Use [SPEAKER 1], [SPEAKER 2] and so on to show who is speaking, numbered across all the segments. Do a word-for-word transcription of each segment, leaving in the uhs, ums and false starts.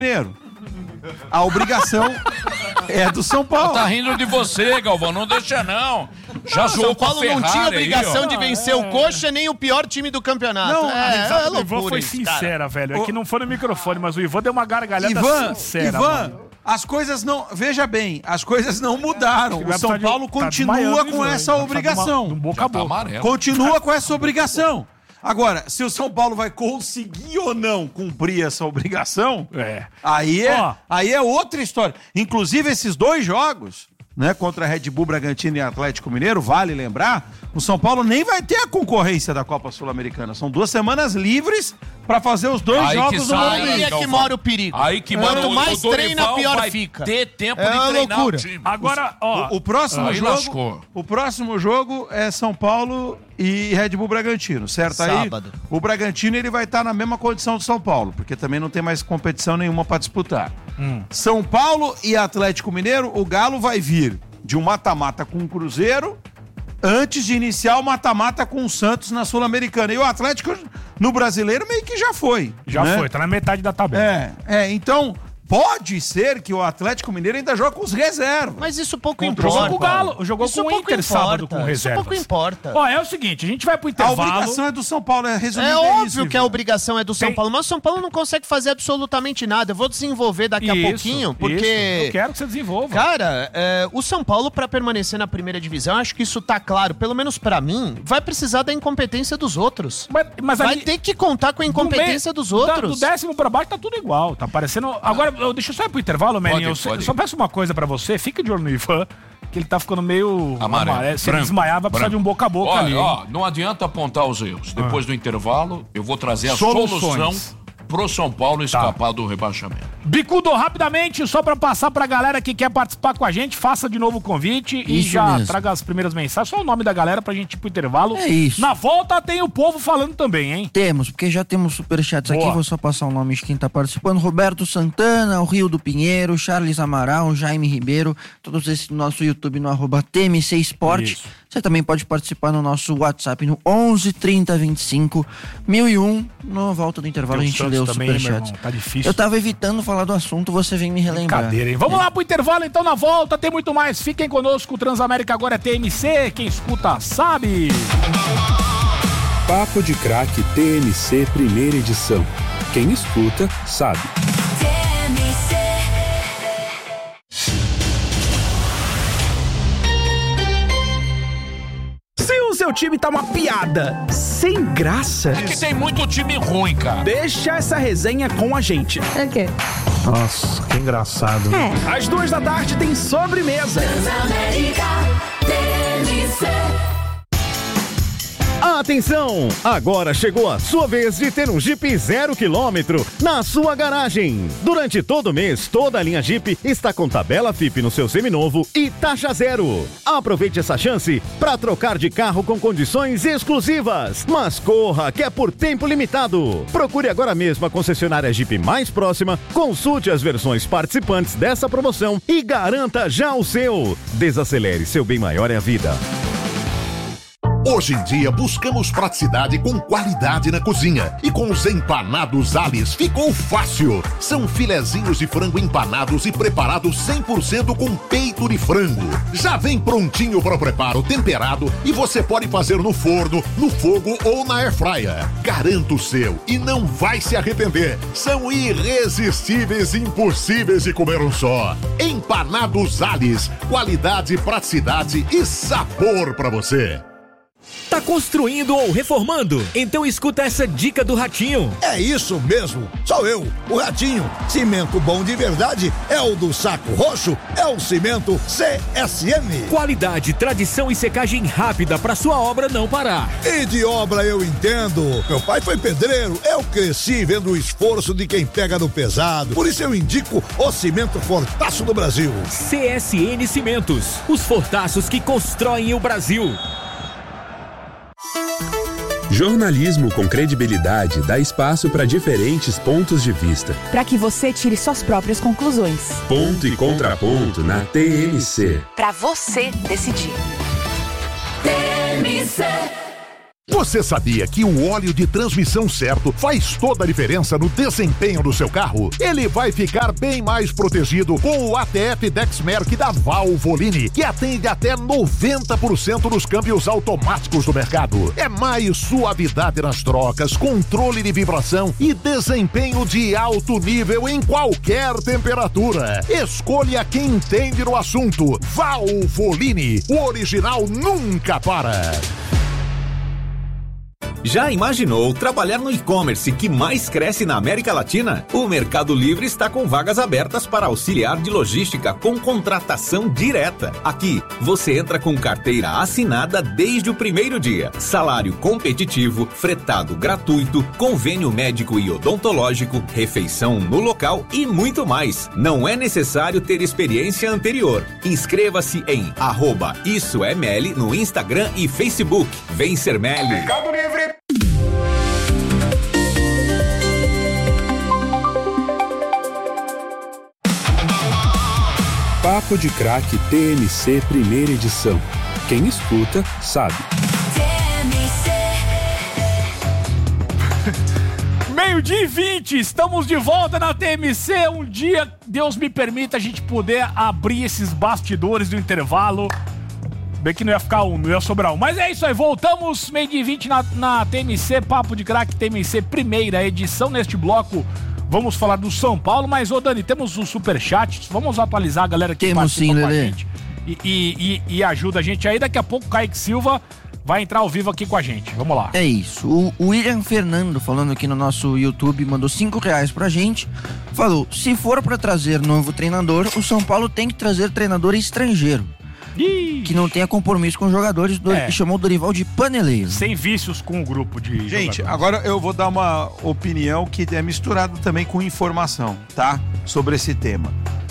[SPEAKER 1] Mineiro. A obrigação é do São Paulo.
[SPEAKER 2] Tá rindo de você, Galvão, não deixa não. Já jogou
[SPEAKER 3] São Paulo
[SPEAKER 2] com a
[SPEAKER 3] não tinha obrigação
[SPEAKER 2] aí,
[SPEAKER 3] de vencer o Coxa nem o pior time do campeonato.
[SPEAKER 4] Não,
[SPEAKER 3] é,
[SPEAKER 4] a risada
[SPEAKER 3] é
[SPEAKER 4] do Ivan
[SPEAKER 3] loucura
[SPEAKER 4] foi
[SPEAKER 3] isso,
[SPEAKER 4] sincera,
[SPEAKER 3] cara.
[SPEAKER 4] velho. É que não foi no microfone, mas o Ivan deu uma gargalhada
[SPEAKER 1] Ivan,
[SPEAKER 4] sincera.
[SPEAKER 1] Ivan,
[SPEAKER 4] mano.
[SPEAKER 1] as coisas não... Veja bem, as coisas não mudaram.
[SPEAKER 4] Vai
[SPEAKER 1] O São
[SPEAKER 4] precisar de-
[SPEAKER 1] Paulo
[SPEAKER 4] tá
[SPEAKER 1] continua
[SPEAKER 4] desmaiando,
[SPEAKER 1] com
[SPEAKER 4] Ivan.
[SPEAKER 1] essa
[SPEAKER 4] Vai precisar de uma-
[SPEAKER 1] obrigação.
[SPEAKER 4] de um boca
[SPEAKER 2] Já
[SPEAKER 4] a
[SPEAKER 2] tá
[SPEAKER 4] boca.
[SPEAKER 2] amarelo.
[SPEAKER 1] Continua com essa obrigação. Agora, se o São Paulo vai conseguir ou não cumprir essa obrigação,
[SPEAKER 4] É.
[SPEAKER 1] aí, é,
[SPEAKER 4] Ó.
[SPEAKER 1] aí é outra história. Inclusive, esses dois jogos, né, contra Red Bull Bragantino e Atlético Mineiro, vale lembrar, o São Paulo nem vai ter a concorrência da Copa Sul-Americana. São duas semanas livres para fazer os dois
[SPEAKER 2] Aí
[SPEAKER 1] jogos
[SPEAKER 2] que
[SPEAKER 1] no
[SPEAKER 2] sai,
[SPEAKER 1] Morumbi.
[SPEAKER 3] Aí é que
[SPEAKER 2] Galvão.
[SPEAKER 3] mora o perigo.
[SPEAKER 2] Aí que mora
[SPEAKER 3] Quanto
[SPEAKER 2] o-
[SPEAKER 3] mais
[SPEAKER 2] o Dorival
[SPEAKER 3] treina, pior
[SPEAKER 2] vai
[SPEAKER 3] fica.
[SPEAKER 2] ter tempo
[SPEAKER 3] É
[SPEAKER 2] de
[SPEAKER 3] uma
[SPEAKER 2] treinar
[SPEAKER 3] loucura.
[SPEAKER 2] o time.
[SPEAKER 4] Agora, ó.
[SPEAKER 1] O, o próximo
[SPEAKER 2] Aí
[SPEAKER 1] jogo,
[SPEAKER 2] lascou.
[SPEAKER 1] o próximo jogo é São Paulo e Red Bull Bragantino, certo?
[SPEAKER 3] Sábado.
[SPEAKER 1] Aí o Bragantino ele vai estar na mesma condição do São Paulo, porque também não tem mais competição nenhuma para disputar.
[SPEAKER 4] Hum.
[SPEAKER 1] São Paulo e Atlético Mineiro, o Galo vai vir de um mata-mata com o Cruzeiro antes de iniciar o mata-mata com o Santos na Sul-Americana. E o Atlético no Brasileiro meio que já foi.
[SPEAKER 4] Já
[SPEAKER 1] né?
[SPEAKER 4] foi, tá na metade da tabela.
[SPEAKER 1] É, é, então pode ser que o Atlético Mineiro ainda jogue com os reservas.
[SPEAKER 3] Mas isso pouco
[SPEAKER 1] Contra o
[SPEAKER 3] importa.
[SPEAKER 4] Jogou com o Galo, jogou
[SPEAKER 3] Isso
[SPEAKER 4] com o
[SPEAKER 3] pouco
[SPEAKER 4] Inter
[SPEAKER 3] importa.
[SPEAKER 4] sábado com
[SPEAKER 3] Isso
[SPEAKER 4] reservas.
[SPEAKER 3] pouco importa.
[SPEAKER 4] Ó, é o seguinte, a gente vai pro
[SPEAKER 1] A
[SPEAKER 4] intervalo.
[SPEAKER 1] obrigação é do São Paulo, é resumindo.
[SPEAKER 3] É
[SPEAKER 1] é
[SPEAKER 3] óbvio
[SPEAKER 1] isso,
[SPEAKER 3] que a
[SPEAKER 1] Ivan.
[SPEAKER 3] obrigação é do São
[SPEAKER 4] Tem-
[SPEAKER 3] Paulo, mas o São Paulo não consegue fazer absolutamente nada. Eu vou desenvolver daqui a
[SPEAKER 4] Isso,
[SPEAKER 3] pouquinho,
[SPEAKER 4] isso.
[SPEAKER 3] porque...
[SPEAKER 4] Eu quero que você desenvolva.
[SPEAKER 3] Cara, é, o São Paulo, pra permanecer na primeira divisão, acho que isso tá claro, pelo menos pra mim, vai precisar da incompetência dos outros.
[SPEAKER 4] Mas, mas
[SPEAKER 3] Vai
[SPEAKER 4] ali-
[SPEAKER 3] ter que contar com a incompetência
[SPEAKER 4] do
[SPEAKER 3] dos
[SPEAKER 4] meio- da-
[SPEAKER 3] outros.
[SPEAKER 4] Do décimo pra baixo tá tudo igual. Tá parecendo. Agora, eu, deixa eu só ir pro intervalo, Manny.
[SPEAKER 2] Pode,
[SPEAKER 4] Eu só-
[SPEAKER 2] pode.
[SPEAKER 4] só peço uma coisa pra você. Fica de olho no Ivan, que ele tá ficando meio
[SPEAKER 2] Amarelo.
[SPEAKER 4] Se ele desmaiar, vai precisar de um boca a boca
[SPEAKER 2] Olha,
[SPEAKER 4] ali.
[SPEAKER 2] ó, não adianta apontar os erros. Depois do intervalo, eu vou trazer a
[SPEAKER 4] Soluções.
[SPEAKER 2] solução pro São Paulo escapar do rebaixamento.
[SPEAKER 4] Bicudo, rapidamente, só pra passar pra galera que quer participar com a gente, faça de novo o convite e
[SPEAKER 5] Isso
[SPEAKER 4] já
[SPEAKER 5] mesmo.
[SPEAKER 4] traga as primeiras mensagens. Só o nome da galera pra gente ir pro intervalo.
[SPEAKER 5] É isso.
[SPEAKER 4] Na volta tem o povo falando também, hein?
[SPEAKER 5] Temos, porque já temos superchats aqui,
[SPEAKER 4] Boa.
[SPEAKER 5] vou só passar o nome de quem tá participando. Roberto Santana, o Rio do Pinheiro, Charles Amaral, Jaime Ribeiro, todos esses no nosso YouTube no arroba T M C Esporte.
[SPEAKER 4] Isso.
[SPEAKER 5] Você também pode participar no nosso WhatsApp no onze trinta vinte e cinco mil e um. Na volta do intervalo
[SPEAKER 4] Tem
[SPEAKER 5] a
[SPEAKER 4] o
[SPEAKER 5] gente
[SPEAKER 4] Santos
[SPEAKER 5] lê os
[SPEAKER 4] também, meu
[SPEAKER 5] superchats.
[SPEAKER 4] irmão, tá difícil.
[SPEAKER 5] Eu tava evitando falar do assunto, você vem me relembrar.
[SPEAKER 4] Brincadeira, hein? Vamos lá pro intervalo, então, na volta tem muito mais. Fiquem conosco, o Transamérica agora é T M C, quem escuta sabe.
[SPEAKER 6] Papo de Craque T M C Primeira Edição. Quem escuta, sabe.
[SPEAKER 7] Se o seu time tá uma piada sem graça,
[SPEAKER 2] É que tem muito time ruim, cara.
[SPEAKER 7] deixa essa resenha com a gente.
[SPEAKER 8] O quê?
[SPEAKER 4] Nossa, que engraçado.
[SPEAKER 8] É.
[SPEAKER 7] Às duas da tarde tem sobremesa.
[SPEAKER 9] Atenção! Agora chegou a sua vez de ter um Jeep zero quilômetro na sua garagem. Durante todo o mês, toda a linha Jeep está com tabela F I P no seu seminovo e taxa zero. Aproveite essa chance para trocar de carro com condições exclusivas. Mas corra, que é por tempo limitado. Procure agora mesmo a concessionária Jeep mais próxima, consulte as versões participantes dessa promoção e garanta já o seu. Desacelere, seu bem maior é a vida.
[SPEAKER 10] Hoje em dia buscamos praticidade com qualidade na cozinha. E com os empanados Alice ficou fácil. São filezinhos de frango empanados e preparados cem por cento com peito de frango. Já vem prontinho para o preparo, temperado, e você pode fazer no forno, no fogo ou na airfryer. Garanto o seu e não vai se arrepender. São irresistíveis e impossíveis de comer um só. Empanados Alice, qualidade, praticidade e sabor para você.
[SPEAKER 11] Tá construindo ou reformando? Então escuta essa dica do Ratinho.
[SPEAKER 12] É isso mesmo, sou eu, o Ratinho. Cimento bom de verdade é o do Saco Roxo, é o Cimento C S M.
[SPEAKER 11] Qualidade, tradição e secagem rápida para sua obra não parar.
[SPEAKER 12] E de obra eu entendo. Meu pai foi pedreiro, eu cresci vendo o esforço de quem pega no pesado. Por isso eu indico o Cimento Fortaço do Brasil.
[SPEAKER 11] C S N Cimentos, os fortaços que constroem o Brasil.
[SPEAKER 6] Jornalismo com credibilidade dá espaço para diferentes pontos de vista.
[SPEAKER 8] Para que você tire suas próprias conclusões.
[SPEAKER 6] Ponto e contraponto na T M C.
[SPEAKER 8] Para você decidir.
[SPEAKER 13] T M C.
[SPEAKER 10] Você sabia que o óleo de transmissão certo faz toda a diferença no desempenho do seu carro? Ele vai ficar bem mais protegido com o A T F Dexmerc da Valvoline, que atende até noventa por cento dos câmbios automáticos do mercado. É mais suavidade nas trocas, controle de vibração e desempenho de alto nível em qualquer temperatura. Escolha quem entende no assunto. Valvoline, o original nunca para.
[SPEAKER 11] Já imaginou trabalhar no e-commerce que mais cresce na América Latina? O Mercado Livre está com vagas abertas para auxiliar de logística com contratação direta. Aqui, você entra com carteira assinada desde o primeiro dia, salário competitivo, fretado gratuito, convênio médico e odontológico, refeição no local e muito mais. Não é necessário ter experiência anterior. Inscreva-se em arroba Isso é Meli no Instagram e Facebook. Vem ser Meli.
[SPEAKER 13] Mercado Livre.
[SPEAKER 6] Papo de Craque T M C primeira edição. Quem escuta, sabe.
[SPEAKER 4] Meio-dia e vinte, estamos de volta na T M C. Um dia, Deus me permita, a gente poder abrir esses bastidores do intervalo. Bem que não ia ficar um, não ia sobrar um. Mas é isso aí, voltamos meio-dia e vinte na, na T M C, Papo de Craque T M C, primeira edição. Neste bloco, vamos falar do São Paulo. Mas, ô Dani, temos o superchat. Vamos atualizar a galera que
[SPEAKER 5] temos
[SPEAKER 4] participa
[SPEAKER 5] sim,
[SPEAKER 4] com a
[SPEAKER 5] Lelê.
[SPEAKER 4] gente. E, e, e, e ajuda a gente aí. Daqui a pouco o Kaique Silva vai entrar ao vivo aqui com a gente. Vamos lá.
[SPEAKER 5] É isso. O, o William Fernando, falando aqui no nosso YouTube, mandou cinco reais pra gente. Falou, se for pra trazer novo treinador, o São Paulo tem que trazer treinador estrangeiro.
[SPEAKER 4] Ih.
[SPEAKER 5] Que não tenha compromisso com os jogadores, do,
[SPEAKER 4] É.
[SPEAKER 5] e chamou o Dorival de paneleiro.
[SPEAKER 4] Sem vícios com o grupo de
[SPEAKER 1] Gente,
[SPEAKER 4] jogadores.
[SPEAKER 1] agora eu vou dar uma opinião que é misturada também com informação, tá? Sobre esse tema.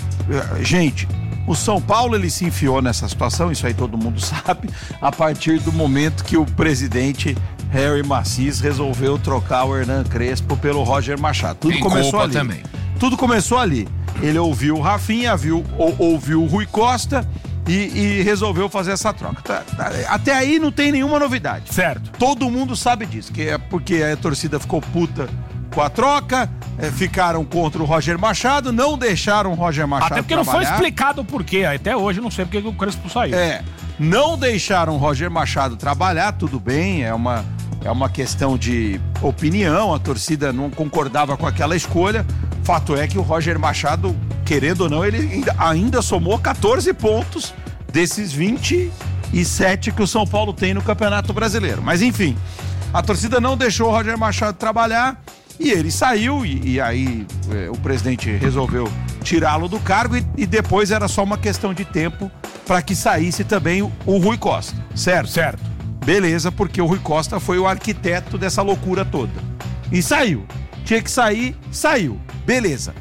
[SPEAKER 1] Eh, Gente, o São Paulo ele se enfiou nessa situação, isso aí todo mundo sabe, a partir do momento que o presidente Harry Macis resolveu trocar o Hernan Crespo pelo Roger Machado. Tudo
[SPEAKER 2] Tem
[SPEAKER 1] começou
[SPEAKER 2] culpa
[SPEAKER 1] ali.
[SPEAKER 2] também.
[SPEAKER 1] Tudo começou ali. Ele ouviu o Rafinha, viu, ou, ouviu o Rui Costa e, e resolveu fazer essa troca. Tá, tá, até aí não tem nenhuma novidade.
[SPEAKER 4] Certo.
[SPEAKER 1] Todo mundo sabe disso, que é porque a torcida ficou puta com a troca, é, ficaram contra o Roger Machado, não deixaram o Roger Machado
[SPEAKER 4] Até porque não foi
[SPEAKER 1] trabalhar.
[SPEAKER 4] explicado o porquê. Até hoje eu não sei porque o Crespo saiu.
[SPEAKER 1] É, não deixaram o Roger Machado trabalhar, tudo bem, é uma, é uma questão de opinião, a torcida não concordava com aquela escolha. Fato é que o Roger Machado, querendo ou não, ele ainda, ainda somou catorze pontos desses vinte e sete que o São Paulo tem no Campeonato Brasileiro. Mas enfim, a torcida não deixou o Roger Machado trabalhar e ele saiu e, e aí é, o presidente resolveu tirá-lo do cargo e, e depois era só uma questão de tempo para que saísse também o, o Rui Costa, certo?
[SPEAKER 4] Certo.
[SPEAKER 1] Beleza, porque o Rui Costa foi o arquiteto dessa loucura toda. E saiu. Tinha que sair, saiu. Beleza.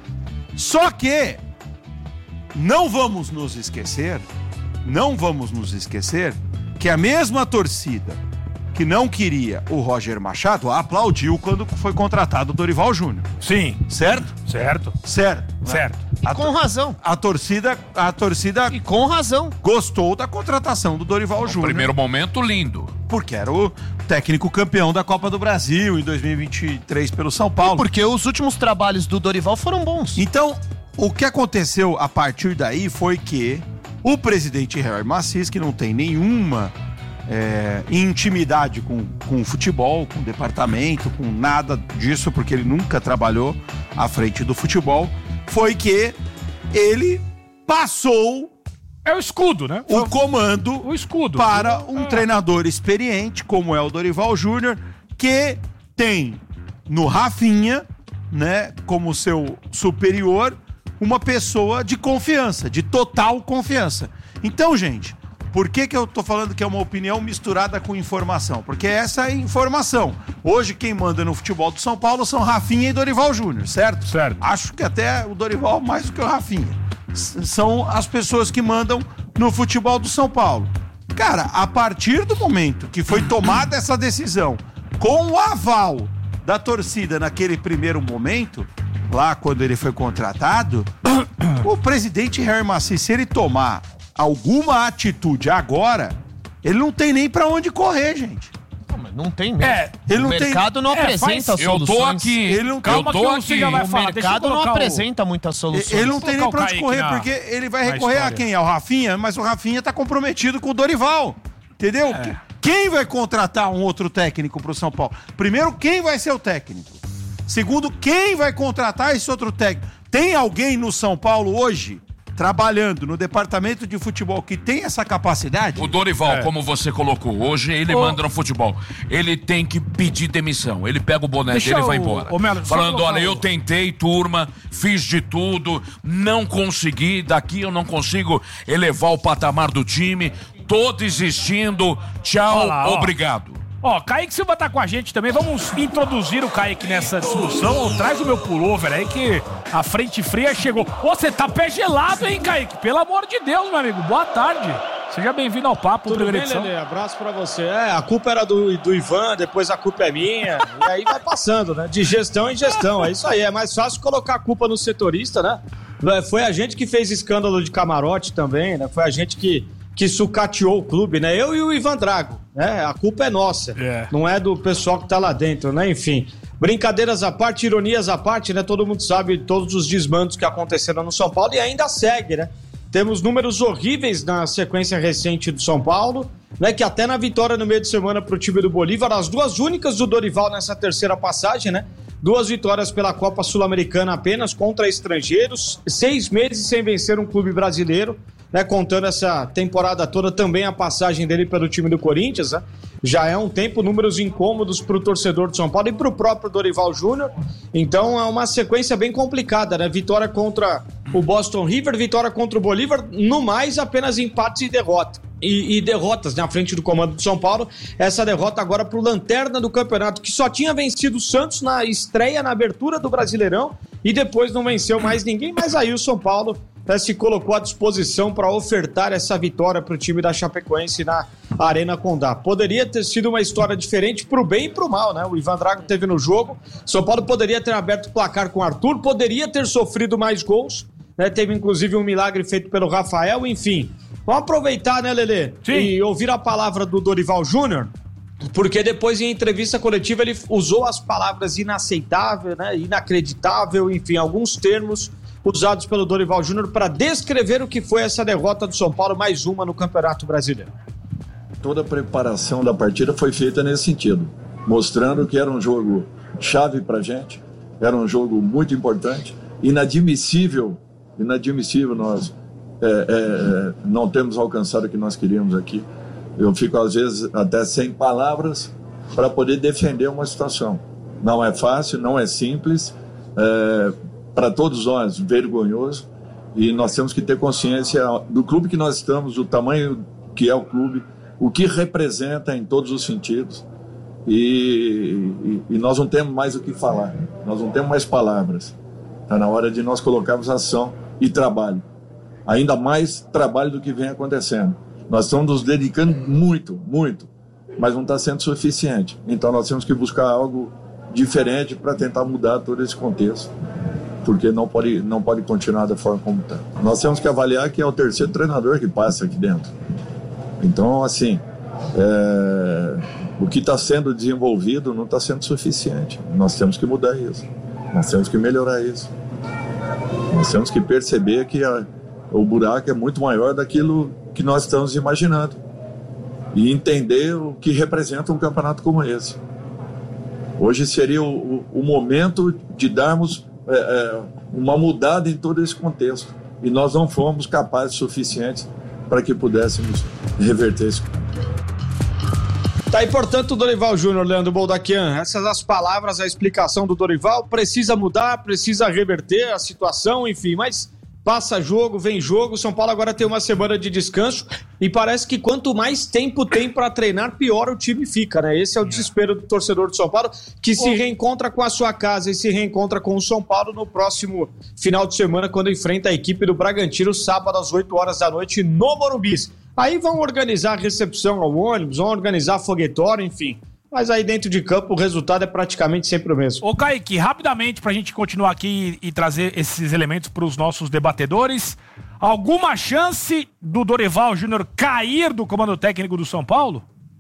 [SPEAKER 1] Só que não vamos nos esquecer, não vamos nos esquecer que a mesma torcida que não queria o Roger Machado aplaudiu quando foi contratado o Dorival Júnior.
[SPEAKER 4] Sim.
[SPEAKER 1] Certo?
[SPEAKER 4] Certo.
[SPEAKER 1] Certo.
[SPEAKER 4] Certo.
[SPEAKER 3] E com razão.
[SPEAKER 1] A torcida, a torcida
[SPEAKER 3] E com razão.
[SPEAKER 1] gostou da contratação do Dorival Júnior.
[SPEAKER 2] Primeiro momento, lindo.
[SPEAKER 1] Porque era o técnico campeão da Copa do Brasil em dois mil e vinte e três pelo São Paulo.
[SPEAKER 3] Porque os últimos trabalhos do Dorival foram bons.
[SPEAKER 1] Então, o que aconteceu a partir daí foi que o presidente Harry Macis, que não tem nenhuma é, intimidade com, com o futebol, com o departamento, com nada disso, porque ele nunca trabalhou à frente do futebol, foi que ele passou
[SPEAKER 4] É o escudo, né?
[SPEAKER 1] o comando
[SPEAKER 4] O escudo.
[SPEAKER 1] para um
[SPEAKER 4] Ah.
[SPEAKER 1] treinador experiente, como é o Dorival Júnior, que tem no Rafinha, né, como seu superior, uma pessoa de confiança, de total confiança. Então, gente, por que que eu tô falando que é uma opinião misturada com informação? Porque essa é informação. Hoje quem manda no futebol do São Paulo são Rafinha e Dorival Júnior, certo?
[SPEAKER 4] Certo.
[SPEAKER 1] Acho que até o Dorival mais do que o Rafinha. S- São as pessoas que mandam no futebol do São Paulo. Cara, a partir do momento que foi tomada essa decisão, com o aval da torcida naquele primeiro momento, lá quando ele foi contratado, o presidente Harry Macis, se ele tomar alguma atitude agora, ele não tem nem pra onde correr, gente.
[SPEAKER 3] não tem mesmo.
[SPEAKER 4] É,
[SPEAKER 1] ele não
[SPEAKER 3] o mercado
[SPEAKER 1] tem...
[SPEAKER 3] não
[SPEAKER 1] é,
[SPEAKER 3] apresenta
[SPEAKER 1] faz...
[SPEAKER 3] soluções.
[SPEAKER 2] Eu tô aqui.
[SPEAKER 1] Ele não...
[SPEAKER 4] Calma
[SPEAKER 2] eu tô
[SPEAKER 4] que
[SPEAKER 2] aqui.
[SPEAKER 4] você já vai
[SPEAKER 3] O
[SPEAKER 4] falar.
[SPEAKER 3] mercado não
[SPEAKER 4] o...
[SPEAKER 3] apresenta muitas soluções.
[SPEAKER 1] Ele não tem nem pra onde correr,
[SPEAKER 4] na...
[SPEAKER 1] porque ele vai
[SPEAKER 4] na
[SPEAKER 1] recorrer
[SPEAKER 4] história.
[SPEAKER 1] a quem? Ao Rafinha, mas o Rafinha tá comprometido com o Dorival. Entendeu?
[SPEAKER 4] É.
[SPEAKER 1] Quem vai contratar um outro técnico pro São Paulo? Primeiro, quem vai ser o técnico? Segundo, quem vai contratar esse outro técnico? Tem alguém no São Paulo hoje, trabalhando no departamento de futebol, que tem essa capacidade?
[SPEAKER 2] O Dorival,
[SPEAKER 4] É.
[SPEAKER 2] como você colocou, hoje ele
[SPEAKER 4] Ô.
[SPEAKER 2] manda no futebol. Ele tem que pedir demissão. Ele pega o boné
[SPEAKER 4] Deixa
[SPEAKER 2] dele e
[SPEAKER 4] eu-
[SPEAKER 2] vai embora.
[SPEAKER 4] Ô, Melo, só
[SPEAKER 2] Falando,
[SPEAKER 4] colocar
[SPEAKER 2] olha,
[SPEAKER 4] o-
[SPEAKER 2] eu tentei, turma, fiz de tudo, não consegui, daqui eu não consigo elevar o patamar do time, tô desistindo, tchau,
[SPEAKER 4] Olha lá, ó.
[SPEAKER 2] obrigado.
[SPEAKER 4] Ó, Kaique Silva tá com a gente também. Vamos introduzir o Kaique nessa discussão. Ô, traz o meu pullover aí que a frente fria chegou. Ô, você tá pé gelado, hein, Kaique? Pelo amor de Deus, meu amigo. Boa tarde. Seja bem-vindo ao Papo
[SPEAKER 13] Tudo
[SPEAKER 4] Primeira
[SPEAKER 13] bem,
[SPEAKER 4] Edição.
[SPEAKER 13] Lelê? Abraço pra você. É, a culpa era do, do Ivan, depois a culpa é minha. E aí vai passando, né? De gestão em gestão. É isso aí. É mais fácil colocar a culpa no setorista, né? Foi a gente que fez escândalo de camarote também, né? Foi a gente que, que sucateou o clube, né? Eu e o Ivan Drago, né? A culpa é nossa.
[SPEAKER 4] É.
[SPEAKER 13] Não é do pessoal que tá lá dentro, né? Enfim. Brincadeiras à parte, ironias à parte, né? Todo mundo sabe todos os desmandos que aconteceram no São Paulo e ainda segue, né? Temos números horríveis na sequência recente do São Paulo, né? Que até na vitória no meio de semana pro time do Bolívar, as duas únicas do Dorival nessa terceira passagem, né? Duas vitórias pela Copa Sul-Americana apenas contra estrangeiros, seis meses sem vencer um clube brasileiro, né? Contando essa temporada toda também a passagem dele pelo time do Corinthians, né? Já é um tempo, números incômodos para o torcedor de São Paulo e para o próprio Dorival Júnior. Então é uma sequência bem complicada, né? Vitória contra o Boston River, vitória contra o Bolívar, no mais apenas empates e derrota. E, e derrotas na frente do comando de São Paulo. Essa derrota agora para o lanterna do campeonato, que só tinha vencido o Santos na estreia, na abertura do Brasileirão, e depois não venceu mais ninguém, mas aí o São Paulo, né, se colocou à disposição para ofertar essa vitória para o time da Chapecoense na Arena Condá. Poderia ter sido uma história diferente para o bem e para o mal, né? O Ivan Drago teve no jogo, São Paulo poderia ter aberto o placar com o Arthur, poderia ter sofrido mais gols, né? Teve inclusive um milagre feito pelo Rafael, enfim. Vamos aproveitar, né, Lelê?
[SPEAKER 4] Sim.
[SPEAKER 13] E ouvir a palavra do Dorival Júnior, porque depois em entrevista coletiva ele usou as palavras inaceitável, né, inacreditável, enfim, alguns termos usados pelo Dorival Júnior para descrever o que foi essa derrota do São Paulo, mais uma no Campeonato Brasileiro.
[SPEAKER 14] Toda a preparação da partida foi feita nesse sentido, mostrando que era um jogo chave pra gente, era um jogo muito importante, inadmissível, inadmissível nós é, é, não termos alcançado o que nós queríamos aqui. Eu fico às vezes até sem palavras para poder defender uma situação. Não é fácil, não é simples, é, para todos nós vergonhoso, e nós temos que ter consciência do clube que nós estamos, do tamanho que é o clube, o que representa em todos os sentidos, e, e, e nós não temos mais o que falar, nós não temos mais palavras. Está na hora de nós colocarmos ação e trabalho, ainda mais trabalho do que vem acontecendo. Nós estamos nos dedicando muito, muito, mas não está sendo suficiente. Então nós temos que buscar algo diferente para tentar mudar todo esse contexto, porque não pode, não pode continuar da forma como está. Nós temos que avaliar que é o terceiro treinador que passa aqui dentro. Então, assim, é, o que está sendo desenvolvido não está sendo suficiente. Nós temos que mudar isso. Nós temos que melhorar isso. Nós temos que perceber que a, o buraco é muito maior daquilo que nós estamos imaginando. E entender o que representa um campeonato como esse. Hoje seria o, o, o momento de darmos é, é, uma mudada em todo esse contexto. E nós não fomos capazes suficientes para que pudéssemos reverter isso.
[SPEAKER 13] Tá aí, portanto, o Dorival Júnior, Leandro Boldaquian. Essas as palavras, a explicação do Dorival. Precisa mudar, precisa reverter a situação, enfim, mas passa jogo, vem jogo. São Paulo agora tem uma semana de descanso e parece que quanto mais tempo tem para treinar, pior o time fica, né? Esse é o desespero do torcedor de São Paulo, que se reencontra com a sua casa e se reencontra com o São Paulo no próximo final de semana, quando enfrenta a equipe do Bragantino, sábado às oito horas da noite no Morumbi. Aí vão organizar a recepção ao ônibus, vão organizar foguetório, enfim. Mas aí dentro de campo o resultado é praticamente sempre o mesmo.
[SPEAKER 4] Ô Kaique, rapidamente pra gente continuar aqui e, e trazer esses elementos pros nossos debatedores, alguma chance do Dorival Júnior cair do comando técnico do São Paulo?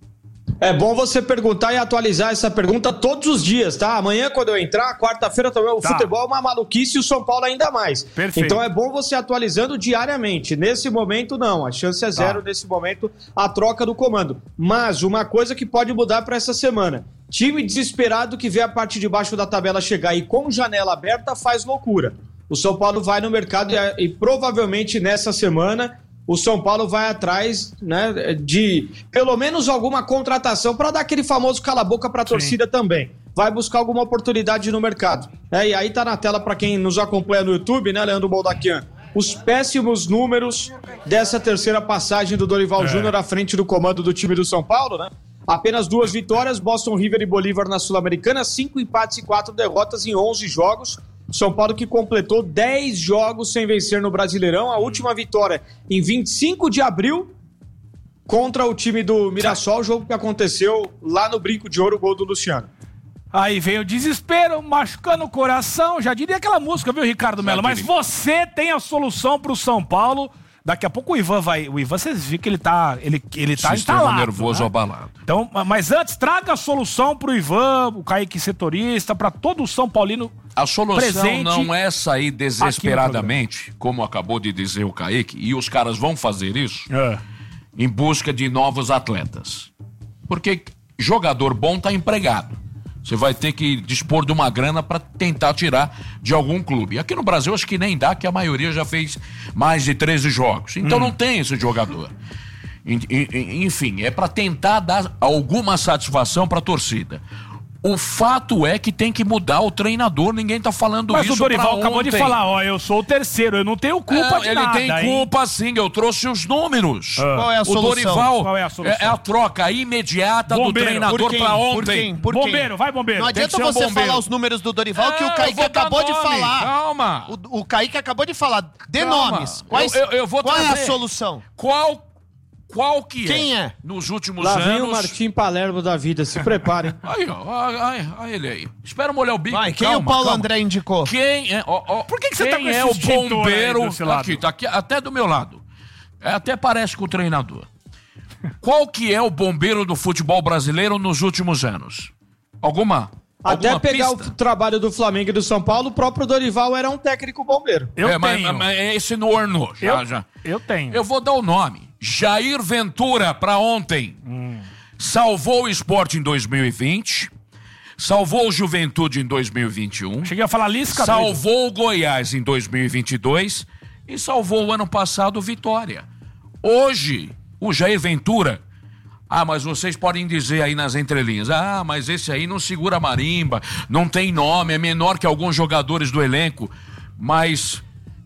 [SPEAKER 13] É bom você perguntar e atualizar essa pergunta todos os dias, tá? Amanhã, quando eu entrar, quarta-feira também, o tá. futebol é uma maluquice e o São Paulo ainda mais.
[SPEAKER 4] Perfeito.
[SPEAKER 13] Então é bom você atualizando diariamente. Nesse momento, não. A chance é zero, tá. nesse momento, a troca do comando. Mas uma coisa que pode mudar para essa semana. Time desesperado que vê a parte de baixo da tabela chegar e com janela aberta faz loucura. O São Paulo vai no mercado e, e provavelmente nessa semana... o São Paulo vai atrás, né, de pelo menos alguma contratação para dar aquele famoso cala-boca para a torcida também. Vai buscar alguma oportunidade no mercado. É, e aí tá na tela para quem nos acompanha no YouTube, né, Leandro Boldaquian? Os péssimos números dessa terceira passagem do Dorival é. Júnior à frente do comando do time do São Paulo, né? Apenas duas vitórias, Boston River e Bolívar na Sul-Americana, cinco empates e quatro derrotas em onze jogos. São Paulo que completou dez jogos sem vencer no Brasileirão. A última vitória em vinte e cinco de abril contra o time do Mirassol, o jogo que aconteceu lá no Brinco de Ouro, o gol do Luciano.
[SPEAKER 4] Aí veio o desespero, machucando o coração. Já diria aquela música, viu, Ricardo Melo? Mas você tem a solução pro São Paulo. Daqui a pouco o Ivan vai... O Ivan, vocês viram que ele tá, ele, ele tá instalado,
[SPEAKER 2] nervoso,
[SPEAKER 4] né?
[SPEAKER 2] abalado.
[SPEAKER 4] Então, mas antes, traga a solução pro Ivan, o Kaique setorista, pra todo o São Paulino
[SPEAKER 2] A solução
[SPEAKER 4] presente
[SPEAKER 2] não é sair desesperadamente, como acabou de dizer o Kaique, e os caras vão fazer isso,
[SPEAKER 4] é.
[SPEAKER 2] em busca de novos atletas. Porque jogador bom tá empregado. Você vai ter que dispor de uma grana para tentar tirar de algum clube. Aqui no Brasil, acho que nem dá, que a maioria já fez mais de treze jogos. Então hum. não tem esse jogador. Enfim, é para tentar dar alguma satisfação para a torcida. O fato é que tem que mudar o treinador, ninguém tá falando
[SPEAKER 4] Mas
[SPEAKER 2] isso.
[SPEAKER 4] Mas o Dorival acabou de falar, ó, eu sou o terceiro, eu não tenho culpa é, de
[SPEAKER 2] ele
[SPEAKER 4] nada.
[SPEAKER 2] Ele tem culpa hein? sim, eu trouxe os números.
[SPEAKER 3] Ah. Qual é a solução?
[SPEAKER 2] O Dorival
[SPEAKER 4] Qual é a solução?
[SPEAKER 2] É a troca imediata bombeiro, do treinador pra ontem.
[SPEAKER 3] Por quem? Por
[SPEAKER 4] bombeiro,
[SPEAKER 3] quem?
[SPEAKER 4] vai bombeiro.
[SPEAKER 3] Não adianta
[SPEAKER 2] um
[SPEAKER 3] você
[SPEAKER 2] bombeiro.
[SPEAKER 3] falar os números do Dorival é, que o Kaique acabou
[SPEAKER 2] nome.
[SPEAKER 3] de falar.
[SPEAKER 2] Calma.
[SPEAKER 3] O, o Kaique acabou de falar. Dê Calma. nomes. Quais,
[SPEAKER 2] eu, eu, eu vou
[SPEAKER 3] qual
[SPEAKER 2] trazer.
[SPEAKER 3] é a solução?
[SPEAKER 2] Qual Qual que
[SPEAKER 3] Quem é?
[SPEAKER 2] é? Nos últimos
[SPEAKER 13] Lá
[SPEAKER 2] anos...
[SPEAKER 13] vem o Martim Palermo da vida, se preparem.
[SPEAKER 2] Aí, ó, aí, aí ele aí. Espera molhar o bico.
[SPEAKER 3] Vai, quem
[SPEAKER 2] calma,
[SPEAKER 3] o Paulo
[SPEAKER 2] calma.
[SPEAKER 3] André indicou?
[SPEAKER 2] Quem é... Ó, ó,
[SPEAKER 4] Por que, que você tá com esse
[SPEAKER 2] é o bombeiro...
[SPEAKER 4] Aí
[SPEAKER 2] aqui, tá aqui, até do meu lado. É, até parece com o treinador. Qual que é o bombeiro do futebol brasileiro nos últimos anos? Alguma...
[SPEAKER 13] Até
[SPEAKER 2] Alguma
[SPEAKER 13] pegar
[SPEAKER 2] pista?
[SPEAKER 13] o trabalho do Flamengo e do São Paulo, o próprio Dorival era um técnico bombeiro.
[SPEAKER 4] Eu
[SPEAKER 2] é,
[SPEAKER 4] tenho.
[SPEAKER 2] Mas, mas esse não ornou. Já,
[SPEAKER 4] eu,
[SPEAKER 2] já.
[SPEAKER 4] eu tenho.
[SPEAKER 2] Eu vou dar o nome. Jair Ventura pra ontem.
[SPEAKER 4] Hum.
[SPEAKER 2] Salvou o Sport em dois mil e vinte. Salvou o Juventude em dois mil e vinte e um.
[SPEAKER 4] Cheguei a falar Lisca.
[SPEAKER 2] Salvou o Goiás em dois mil e vinte e dois. E salvou o ano passado o Vitória. Hoje, o Jair Ventura... Ah, mas vocês podem dizer aí nas entrelinhas, ah, mas esse aí não segura marimba, não tem nome, é menor que alguns jogadores do elenco, mas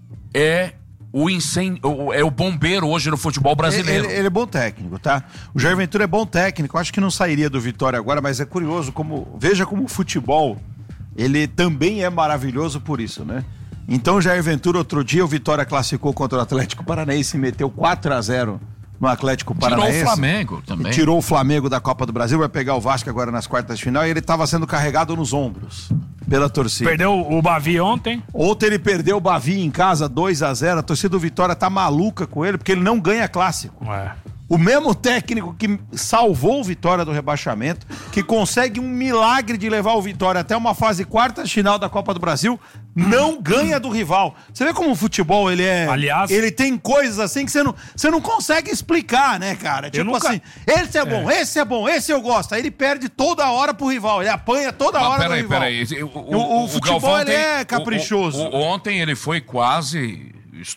[SPEAKER 2] é o incêndio, é o bombeiro hoje no futebol brasileiro.
[SPEAKER 1] Ele, ele é bom técnico, tá? O Jair Ventura é bom técnico, acho que não sairia do Vitória agora, mas é curioso como, veja como o futebol, ele também é maravilhoso por isso, né? Então o Jair Ventura, outro dia, o Vitória classificou contra o Atlético Paranaense e meteu quatro a zero no Atlético Paranaense.
[SPEAKER 2] Tirou o Flamengo também.
[SPEAKER 1] Tirou o Flamengo da Copa do Brasil, vai pegar o Vasco agora nas quartas de final e ele estava sendo carregado nos ombros pela torcida.
[SPEAKER 4] Perdeu o Bavi ontem.
[SPEAKER 1] Ontem ele perdeu o Bavi em casa, dois a zero. A torcida do Vitória tá maluca com ele porque ele não ganha clássico.
[SPEAKER 4] Ué.
[SPEAKER 1] O mesmo técnico que salvou o Vitória do rebaixamento, que consegue um milagre de levar o Vitória até uma fase quarta de final da Copa do Brasil, não ganha do rival. Você vê como o futebol, ele é...
[SPEAKER 4] Aliás...
[SPEAKER 1] Ele tem coisas assim que você não, você não consegue explicar, né, cara? Tipo nunca... assim, esse é bom, é. esse é bom, esse eu gosto. Aí ele perde toda hora pro rival, ele apanha toda
[SPEAKER 2] ah,
[SPEAKER 1] hora
[SPEAKER 2] peraí,
[SPEAKER 1] pro rival.
[SPEAKER 2] Peraí, o, o,
[SPEAKER 1] o, o,
[SPEAKER 2] o
[SPEAKER 1] futebol,
[SPEAKER 2] Galvão
[SPEAKER 1] ele
[SPEAKER 2] tem,
[SPEAKER 1] é caprichoso.
[SPEAKER 2] O, o, ontem ele foi quase...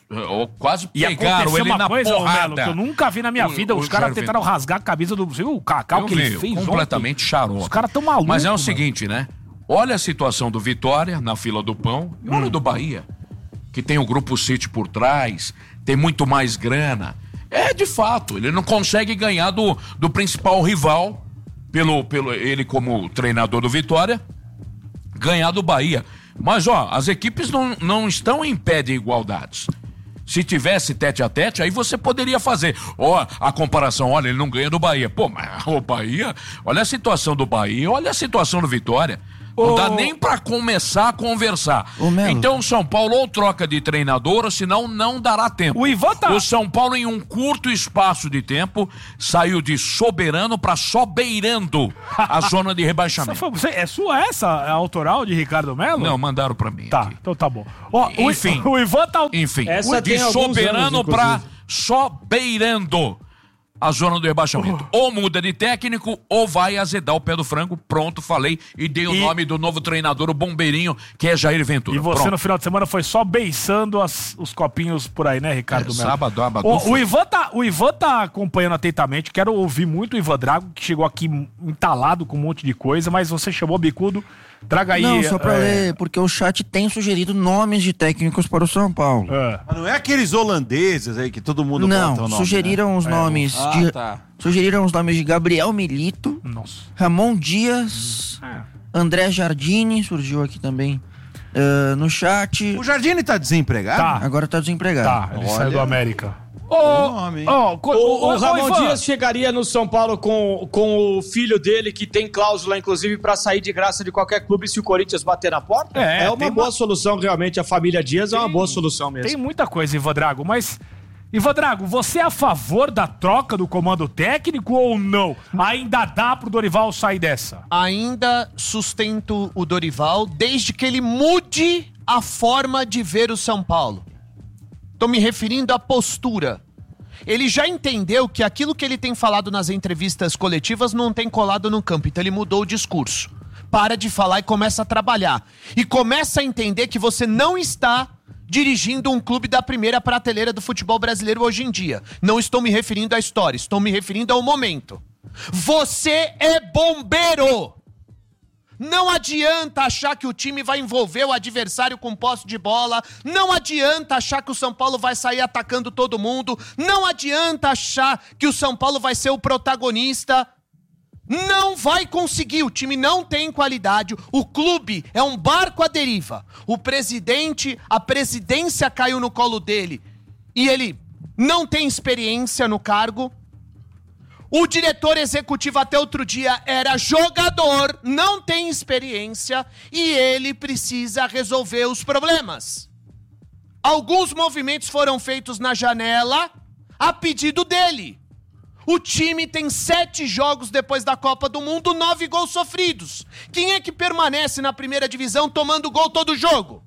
[SPEAKER 2] Quase
[SPEAKER 4] e
[SPEAKER 2] pegaram ele
[SPEAKER 4] uma
[SPEAKER 2] na
[SPEAKER 4] coisa,
[SPEAKER 2] porrada.
[SPEAKER 4] Melo, que eu nunca vi na minha
[SPEAKER 2] o,
[SPEAKER 4] vida.
[SPEAKER 2] o
[SPEAKER 4] Os caras tentaram rasgar a camisa do... Você viu o cacau
[SPEAKER 2] eu
[SPEAKER 4] que
[SPEAKER 2] vi,
[SPEAKER 4] ele fez
[SPEAKER 2] completamente
[SPEAKER 4] ontem?
[SPEAKER 2] xarope.
[SPEAKER 4] Os caras tão malucos.
[SPEAKER 2] Mas é o
[SPEAKER 4] mano.
[SPEAKER 2] seguinte, né? Olha a situação do Vitória na fila do pão e olha hum. do Bahia, que tem o Grupo City por trás, tem muito mais grana. É, de fato, ele não consegue ganhar do, do principal rival, pelo, pelo ele como treinador do Vitória, ganhar do Bahia. Mas, ó, as equipes não, não estão em pé de igualdades. Se tivesse tete a tete, aí você poderia fazer. Ó, a comparação, olha, ele não ganha do Bahia. Pô, mas o Bahia, olha a situação do Bahia, olha a situação do Vitória. Não dá nem pra começar a conversar. Então o São Paulo ou troca de treinador, ou senão não dará tempo.
[SPEAKER 4] O Ivan tá...
[SPEAKER 2] O São Paulo, em um curto espaço de tempo, saiu de soberano pra só beirando a zona de rebaixamento.
[SPEAKER 4] Você, é sua essa, a autoral de Ricardo Melo?
[SPEAKER 2] Não, mandaram pra mim.
[SPEAKER 4] Tá,
[SPEAKER 2] aqui.
[SPEAKER 4] então tá bom. Ó,
[SPEAKER 2] Enfim.
[SPEAKER 4] O, o Ivan tá...
[SPEAKER 2] Enfim,
[SPEAKER 13] Essa
[SPEAKER 2] de soberano anos, pra só beirando a zona do rebaixamento. Oh. Ou muda de técnico, ou vai azedar o pé do frango. Pronto, falei. E dei o e... nome do novo treinador, o bombeirinho, que é Jair Ventura.
[SPEAKER 4] E você
[SPEAKER 2] Pronto.
[SPEAKER 4] No final de semana foi só beiçando as, os copinhos por aí, né, Ricardo
[SPEAKER 2] é,
[SPEAKER 4] Melo?
[SPEAKER 2] Sábado, sábado.
[SPEAKER 4] O, o, Ivan tá, o Ivan tá acompanhando atentamente. Quero ouvir muito o Ivan Drago, que chegou aqui entalado com um monte de coisa, mas você chamou o bicudo. Traga aí.
[SPEAKER 5] Não, só pra
[SPEAKER 4] é...
[SPEAKER 5] ler, porque o chat tem sugerido nomes de técnicos para o São Paulo.
[SPEAKER 1] É. Mas não é aqueles holandeses aí que todo mundo
[SPEAKER 5] não,
[SPEAKER 1] bota o nome,
[SPEAKER 5] sugeriram
[SPEAKER 1] né?
[SPEAKER 5] os
[SPEAKER 1] é.
[SPEAKER 5] nomes
[SPEAKER 1] ah,
[SPEAKER 5] de...
[SPEAKER 1] tá.
[SPEAKER 5] Sugeriram os nomes de Gabriel Milito,
[SPEAKER 4] Nossa.
[SPEAKER 5] Ramon Dias, é. André Jardine, surgiu aqui também uh, no chat.
[SPEAKER 1] O Jardine tá desempregado?
[SPEAKER 5] Tá. Agora tá desempregado.
[SPEAKER 4] Tá, ele Olha. saiu do América.
[SPEAKER 13] Oh, oh, o, o, o Ramon Dias chegaria no São Paulo com, com o filho dele, que tem cláusula, inclusive, pra sair de graça de qualquer clube se o Corinthians bater na porta? É, é uma boa uma... solução, realmente. A família Dias tem, é uma boa solução mesmo.
[SPEAKER 4] Tem muita coisa, Ivan Drago, mas... Ivan Drago, você é a favor da troca do comando técnico ou não? Ainda dá pro Dorival sair dessa?
[SPEAKER 3] Ainda sustento o Dorival, desde que ele mude a forma de ver o São Paulo. Tô me referindo à postura. Ele já entendeu que aquilo que ele tem falado nas entrevistas coletivas não tem colado no campo, então ele mudou o discurso. Para de falar e começa a trabalhar. E começa a entender que você não está dirigindo um clube da primeira prateleira do futebol brasileiro hoje em dia. Não estou me referindo à história, estou me referindo ao momento. Você é bombeiro! Não adianta achar que o time vai envolver o adversário com posse de bola. Não adianta achar que o São Paulo vai sair atacando todo mundo. Não adianta achar que o São Paulo vai ser o protagonista. Não vai conseguir, o time não tem qualidade, o clube é um barco à deriva. O presidente, a presidência caiu no colo dele e ele não tem experiência no cargo. O diretor executivo até outro dia era jogador, não tem experiência e ele precisa resolver os problemas. Alguns movimentos foram feitos na janela a pedido dele. O time tem sete jogos depois da Copa do Mundo, nove gols sofridos. Quem é que permanece na primeira divisão tomando gol todo jogo?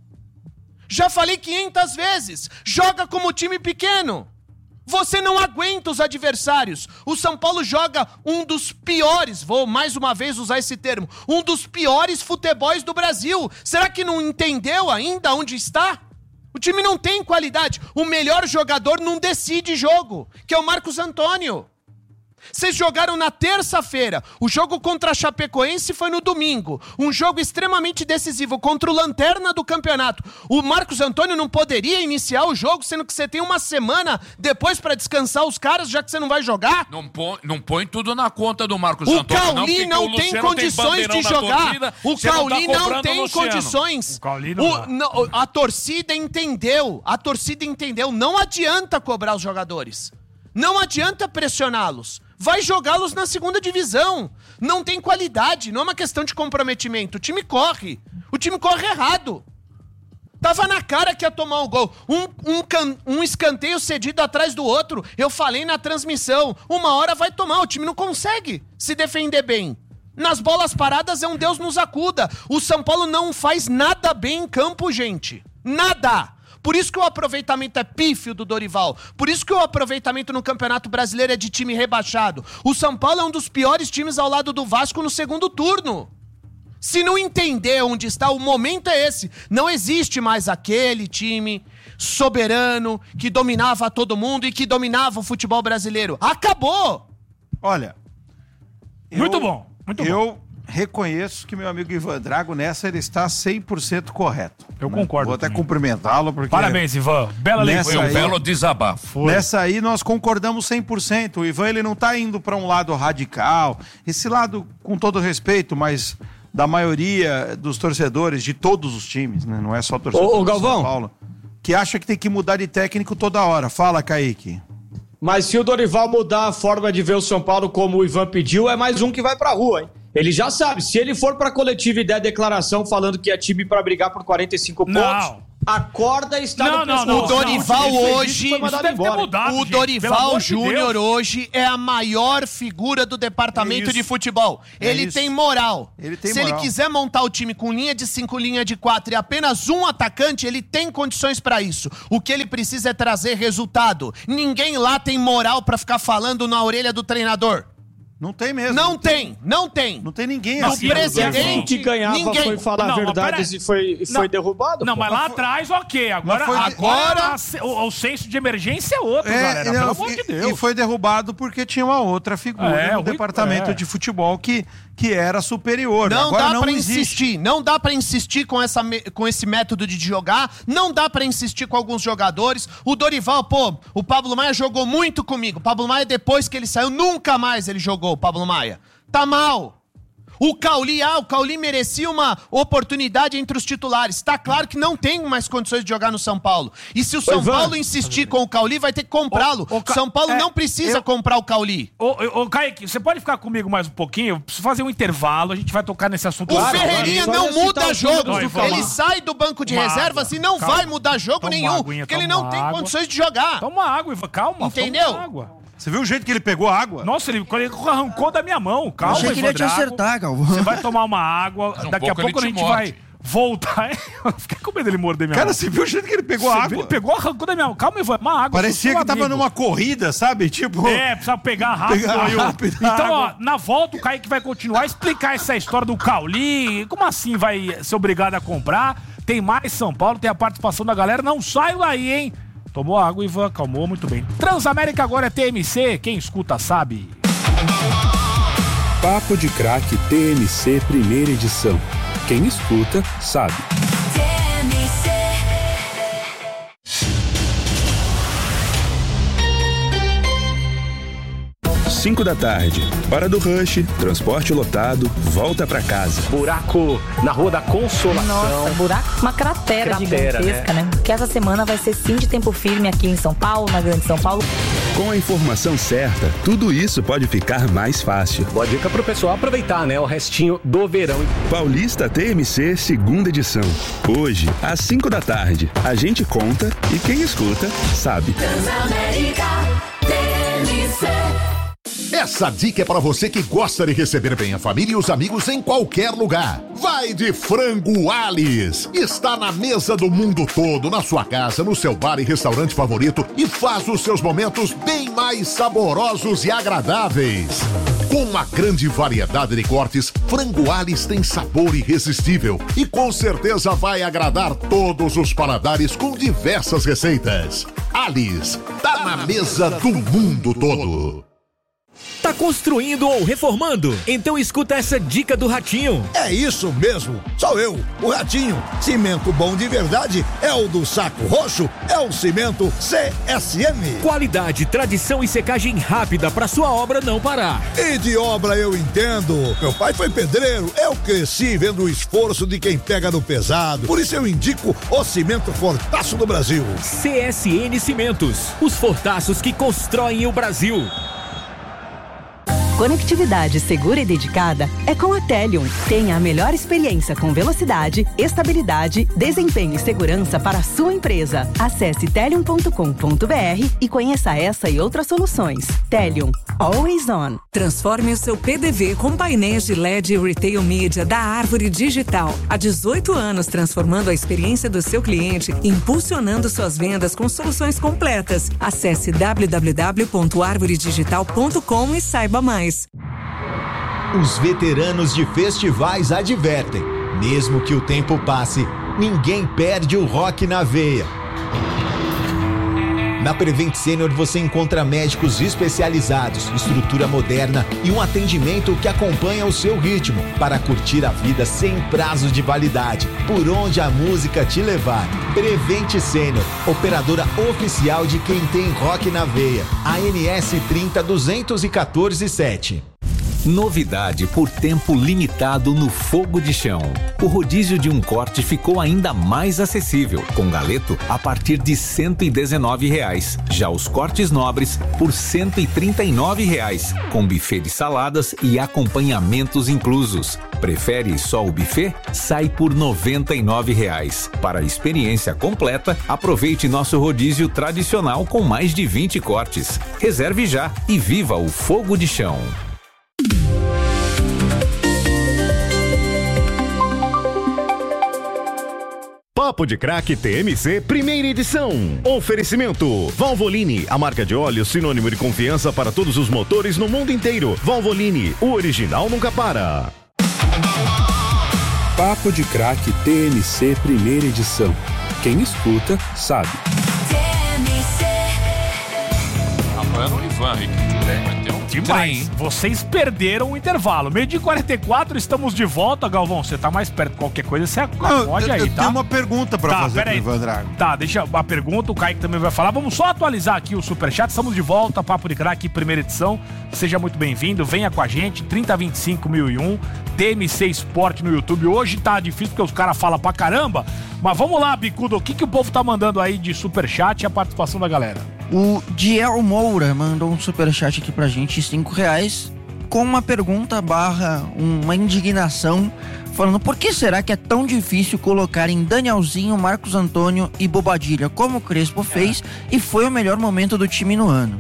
[SPEAKER 3] Já falei quinhentas vezes, joga como time pequeno. Você não aguenta os adversários. O São Paulo joga um dos piores, vou mais uma vez usar esse termo, um dos piores futebols do Brasil. Será que não entendeu ainda onde está? O time não tem qualidade. O melhor jogador não decide jogo, que é o Marcos Antônio. Vocês jogaram na terça-feira. O jogo contra a Chapecoense foi no domingo. Um jogo extremamente decisivo contra o lanterna do campeonato. O Marcos Antônio não poderia iniciar o jogo, sendo que você tem uma semana depois pra descansar os caras, já que você não vai jogar?
[SPEAKER 2] Não põe, não põe tudo na conta do Marcos
[SPEAKER 3] o
[SPEAKER 2] Antônio,
[SPEAKER 3] Cauli não, não tem condições tem de jogar. Torcida, o Cauli não, tá não tem condições. O não o, não, a torcida entendeu. A torcida entendeu. Não adianta cobrar os jogadores. Não adianta pressioná-los. Vai jogá-los na segunda divisão. Não tem qualidade, não é uma questão de comprometimento. O time corre. O time corre errado. Tava na cara que ia tomar um gol. Um, um, can, um escanteio cedido atrás do outro. Eu falei na transmissão. Uma hora vai tomar. O time não consegue se defender bem. Nas bolas paradas é um Deus nos acuda. O São Paulo não faz nada bem em campo, gente. Nada. Por isso que o aproveitamento é pífio do Dorival. Por isso que o aproveitamento no Campeonato Brasileiro é de time rebaixado. O São Paulo é um dos piores times ao lado do Vasco no segundo turno. Se não entender onde está, o momento é esse. Não existe mais aquele time soberano que dominava todo mundo e que dominava o futebol brasileiro. Acabou!
[SPEAKER 1] Olha...
[SPEAKER 4] Muito
[SPEAKER 1] eu,
[SPEAKER 4] bom, muito
[SPEAKER 1] eu...
[SPEAKER 4] bom.
[SPEAKER 1] Reconheço que meu amigo Ivan Drago nessa ele está cem por cento correto.
[SPEAKER 4] Eu né? concordo.
[SPEAKER 1] Vou até cumprimentá-lo porque...
[SPEAKER 4] Parabéns, Ivan. Bela leitura.
[SPEAKER 2] Foi um belo desabafo.
[SPEAKER 1] Foi. Nessa aí nós concordamos cem por cento. O Ivan ele não está indo para um lado radical. Esse lado, com todo respeito, mas da maioria dos torcedores de todos os times, né? Não é só torcedor
[SPEAKER 13] ô, ô,
[SPEAKER 1] do
[SPEAKER 13] Galvão.
[SPEAKER 1] São Paulo, que acha que tem que mudar de técnico toda hora. Fala, Kaique.
[SPEAKER 13] Mas se o Dorival mudar a forma de ver o São Paulo como o Ivan pediu, é mais um que vai pra rua, hein? Ele já sabe, se ele for pra coletiva e der declaração falando que é time pra brigar por quarenta e cinco pontos,
[SPEAKER 4] Não.
[SPEAKER 13] a corda está
[SPEAKER 4] Não,
[SPEAKER 13] no
[SPEAKER 4] não,
[SPEAKER 13] pescoço.
[SPEAKER 4] não,
[SPEAKER 3] O Dorival
[SPEAKER 13] Ele fez isso,
[SPEAKER 3] hoje,
[SPEAKER 13] foi mandado
[SPEAKER 4] Isso deve ter
[SPEAKER 13] embora.
[SPEAKER 4] mudado,
[SPEAKER 3] o
[SPEAKER 4] gente, pelo
[SPEAKER 3] Dorival
[SPEAKER 4] amor de
[SPEAKER 3] Júnior
[SPEAKER 4] Deus.
[SPEAKER 3] hoje é a maior figura do departamento
[SPEAKER 1] É isso.
[SPEAKER 3] de futebol.
[SPEAKER 1] É
[SPEAKER 3] ele
[SPEAKER 1] isso.
[SPEAKER 3] tem moral.
[SPEAKER 1] Ele tem
[SPEAKER 3] Se
[SPEAKER 1] moral.
[SPEAKER 3] ele quiser montar o time com linha de cinco, linha de quatro e apenas um atacante, ele tem condições pra isso. O que ele precisa é trazer resultado. Ninguém lá tem moral pra ficar falando na orelha do treinador.
[SPEAKER 1] Não tem mesmo.
[SPEAKER 3] Não tem, não tem.
[SPEAKER 1] Não tem ninguém
[SPEAKER 3] Não,
[SPEAKER 1] assim.
[SPEAKER 3] o presidente-
[SPEAKER 13] Quem que ganhava
[SPEAKER 3] Ninguém.
[SPEAKER 13] foi falar
[SPEAKER 4] Não,
[SPEAKER 13] a
[SPEAKER 4] mas
[SPEAKER 13] verdade
[SPEAKER 4] peraí.
[SPEAKER 13] e foi, e
[SPEAKER 4] Não.
[SPEAKER 13] foi derrubado.
[SPEAKER 4] Não,
[SPEAKER 13] pô.
[SPEAKER 4] mas lá atrás, ok. Agora,
[SPEAKER 1] Mas foi de-
[SPEAKER 4] agora a- o, o senso de emergência é outro, galera.
[SPEAKER 1] não,
[SPEAKER 4] Pelo amor
[SPEAKER 1] e,
[SPEAKER 4] de Deus.
[SPEAKER 1] e foi derrubado porque tinha uma outra figura
[SPEAKER 4] É,
[SPEAKER 1] no
[SPEAKER 4] o-
[SPEAKER 1] departamento
[SPEAKER 4] é.
[SPEAKER 1] de futebol que, que era superior.
[SPEAKER 3] Não
[SPEAKER 1] Agora
[SPEAKER 3] dá
[SPEAKER 1] não
[SPEAKER 3] pra
[SPEAKER 1] existe.
[SPEAKER 3] insistir, não dá pra insistir com, essa, me- com esse método de jogar, não dá pra insistir com alguns jogadores. O Dorival, pô, o Pablo Maia jogou muito comigo. O Pablo Maia, depois que ele saiu, nunca mais ele jogou, o Pablo Maia. Tá mal. O Cauli, ah, o Cauli merecia uma oportunidade entre os titulares. Tá claro que não tem mais condições de jogar no São Paulo. E se o São
[SPEAKER 13] Ivan.
[SPEAKER 3] Paulo insistir com o Cauli, vai ter que comprá-lo.
[SPEAKER 4] Ô, ô, Ca-
[SPEAKER 3] São Paulo
[SPEAKER 4] é,
[SPEAKER 3] não precisa
[SPEAKER 4] eu-
[SPEAKER 3] comprar o Cauli.
[SPEAKER 4] Ô, ô, ô, Kaique, você pode ficar comigo mais um pouquinho? Eu preciso fazer um intervalo, a gente vai tocar nesse assunto.
[SPEAKER 3] O
[SPEAKER 4] Claro,
[SPEAKER 3] Ferreirinha
[SPEAKER 13] só
[SPEAKER 3] não
[SPEAKER 13] ia citar
[SPEAKER 3] muda
[SPEAKER 13] os
[SPEAKER 3] jogo.
[SPEAKER 13] números
[SPEAKER 4] do Cauli.
[SPEAKER 3] Ele sai do banco de
[SPEAKER 4] Toma
[SPEAKER 3] reservas
[SPEAKER 4] água.
[SPEAKER 3] e não
[SPEAKER 4] Calma.
[SPEAKER 3] vai mudar jogo
[SPEAKER 4] Toma
[SPEAKER 3] nenhum.
[SPEAKER 4] uma aguinha,
[SPEAKER 3] porque ele
[SPEAKER 4] toma
[SPEAKER 3] não tem
[SPEAKER 4] água.
[SPEAKER 3] condições de jogar.
[SPEAKER 4] Toma água, Ivan, calma.
[SPEAKER 3] Entendeu?
[SPEAKER 4] Toma água.
[SPEAKER 1] Você viu o jeito que ele pegou a água?
[SPEAKER 4] Nossa, ele, ele arrancou da minha mão. Calma,
[SPEAKER 5] Achei que ele ia
[SPEAKER 4] Ivan
[SPEAKER 5] te
[SPEAKER 4] Drago.
[SPEAKER 5] acertar, Galvão.
[SPEAKER 4] Você vai tomar uma água,
[SPEAKER 2] Mas um
[SPEAKER 4] daqui a
[SPEAKER 2] pouco
[SPEAKER 4] pouco a
[SPEAKER 2] ele
[SPEAKER 4] gente
[SPEAKER 2] te
[SPEAKER 4] vai
[SPEAKER 2] morde.
[SPEAKER 4] voltar. Fiquei com medo dele morder minha
[SPEAKER 1] Cara,
[SPEAKER 4] mão.
[SPEAKER 1] você viu o jeito que ele pegou a
[SPEAKER 4] Você
[SPEAKER 1] água?
[SPEAKER 4] viu? Ele pegou, arrancou da minha mão. Calma, Ivan, uma água.
[SPEAKER 1] Parecia
[SPEAKER 4] sou
[SPEAKER 1] que tava
[SPEAKER 4] amigo.
[SPEAKER 1] numa corrida, sabe? Tipo...
[SPEAKER 4] É, precisa pegar rápido.
[SPEAKER 1] Pegar
[SPEAKER 4] aí, ó.
[SPEAKER 1] rápido a
[SPEAKER 4] Então, ó,
[SPEAKER 1] água.
[SPEAKER 4] na volta o Kaique vai continuar a explicar essa história do Cauli. Como assim vai ser obrigado a comprar? Tem mais São Paulo, tem a participação da galera. Não saiu daí, hein? Tomou água, Ivan, calmou muito bem. Transamérica agora é T M C, quem escuta sabe.
[SPEAKER 6] Papo de Craque T M C Primeira Edição. Quem escuta, sabe. cinco da tarde. Hora do rush, transporte lotado, volta pra casa.
[SPEAKER 7] Buraco na Rua da Consolação.
[SPEAKER 15] Nossa, buraco, uma cratera,
[SPEAKER 7] Cratera,
[SPEAKER 15] gigantesca, né? Que essa semana vai ser sim de tempo firme aqui em São Paulo, na Grande São Paulo.
[SPEAKER 6] Com a informação certa, tudo isso pode ficar mais fácil.
[SPEAKER 7] Boa dica pro pessoal aproveitar, né? O restinho do verão.
[SPEAKER 6] Paulista T M C, segunda edição. Hoje, às cinco da tarde. A gente conta e quem escuta, sabe.
[SPEAKER 16] Transamérica T M C.
[SPEAKER 10] Essa dica é para você que gosta de receber bem a família e os amigos em qualquer lugar. Vai de Frango Alice. Está na mesa do mundo todo, na sua casa, no seu bar e restaurante favorito e faz os seus momentos bem mais saborosos e agradáveis. Com uma grande variedade de cortes, Frango Alice tem sabor irresistível e com certeza vai agradar todos os paladares com diversas receitas. Alice, tá na mesa do mundo todo.
[SPEAKER 17] Tá construindo ou reformando? Então escuta essa dica do Ratinho.
[SPEAKER 12] É isso mesmo, sou eu, o Ratinho. Cimento bom de verdade é o do Saco Roxo, é o Cimento C S M.
[SPEAKER 17] Qualidade, tradição e secagem rápida pra sua obra não parar.
[SPEAKER 12] E de obra eu entendo. Meu pai foi pedreiro, eu cresci vendo o esforço de quem pega no pesado. Por isso eu indico o Cimento Fortaço do Brasil.
[SPEAKER 17] C S N Cimentos, os fortaços que constroem o Brasil.
[SPEAKER 18] Conectividade segura e dedicada é com a Telium. Tenha a melhor experiência com velocidade, estabilidade, desempenho e segurança para a sua empresa. Acesse telium ponto com ponto br e conheça essa e outras soluções. Telium, always on.
[SPEAKER 19] Transforme o seu P D V com painéis de L E D e Retail Media da Árvore Digital. Há dezoito anos transformando a experiência do seu cliente e impulsionando suas vendas com soluções completas. Acesse w w w ponto árvore digital ponto com e saiba mais.
[SPEAKER 20] Os veteranos de festivais advertem: mesmo que o tempo passe, ninguém perde o rock na veia. Na Prevent Senior você encontra médicos especializados, estrutura moderna e um atendimento que acompanha o seu ritmo para curtir a vida sem prazo de validade, por onde a música te levar. Prevent Senior, operadora oficial de quem tem rock na veia. A N S trinta duzentos e quatorze sete.
[SPEAKER 11] Novidade por tempo limitado no Fogo de Chão. O rodízio de um corte ficou ainda mais acessível, com galeto a partir de cento e dezenove reais. Já os cortes nobres por cento e trinta e nove reais, com buffet de saladas e acompanhamentos inclusos. Prefere só o buffet? Sai por noventa e nove reais. Para a experiência completa, aproveite nosso rodízio tradicional com mais de vinte cortes. Reserve já e viva o Fogo de Chão.
[SPEAKER 9] Papo de Craque T M C, primeira edição. Oferecimento: Valvoline, a marca de óleo sinônimo de confiança para todos os motores no mundo inteiro. Valvoline, o original nunca para.
[SPEAKER 6] Papo de Craque T M C, primeira edição. Quem escuta, sabe.
[SPEAKER 15] T M C.
[SPEAKER 2] Apoiando o Ivan, hein? Vai ter um
[SPEAKER 4] Demais. Vocês perderam o intervalo. Meio dia e quarenta e quatro, estamos de volta. Galvão, você tá mais perto. Qualquer coisa, você acode aí,
[SPEAKER 1] eu
[SPEAKER 4] tá?
[SPEAKER 1] tenho uma pergunta pra
[SPEAKER 4] tá,
[SPEAKER 1] fazer pro Ivan Drago.
[SPEAKER 4] Tá, deixa a pergunta, o Kaique também vai falar. Vamos só atualizar aqui o Superchat. Estamos de volta, Papo de Craque, primeira edição. Seja muito bem-vindo, venha com a gente. trinta vinte e cinco mil e um, T M C Esporte no YouTube. Hoje tá difícil porque os caras falam pra caramba. Mas vamos lá, Bicudo, o que, que o povo tá mandando aí de Superchat e a participação da galera?
[SPEAKER 5] O Diel Moura mandou um superchat aqui pra gente, cinco reais, com uma pergunta barra uma indignação, falando: por que será que é tão difícil colocar em Danielzinho, Marcos Antônio e Bobadilha, como o Crespo fez, e foi o melhor momento do time no ano?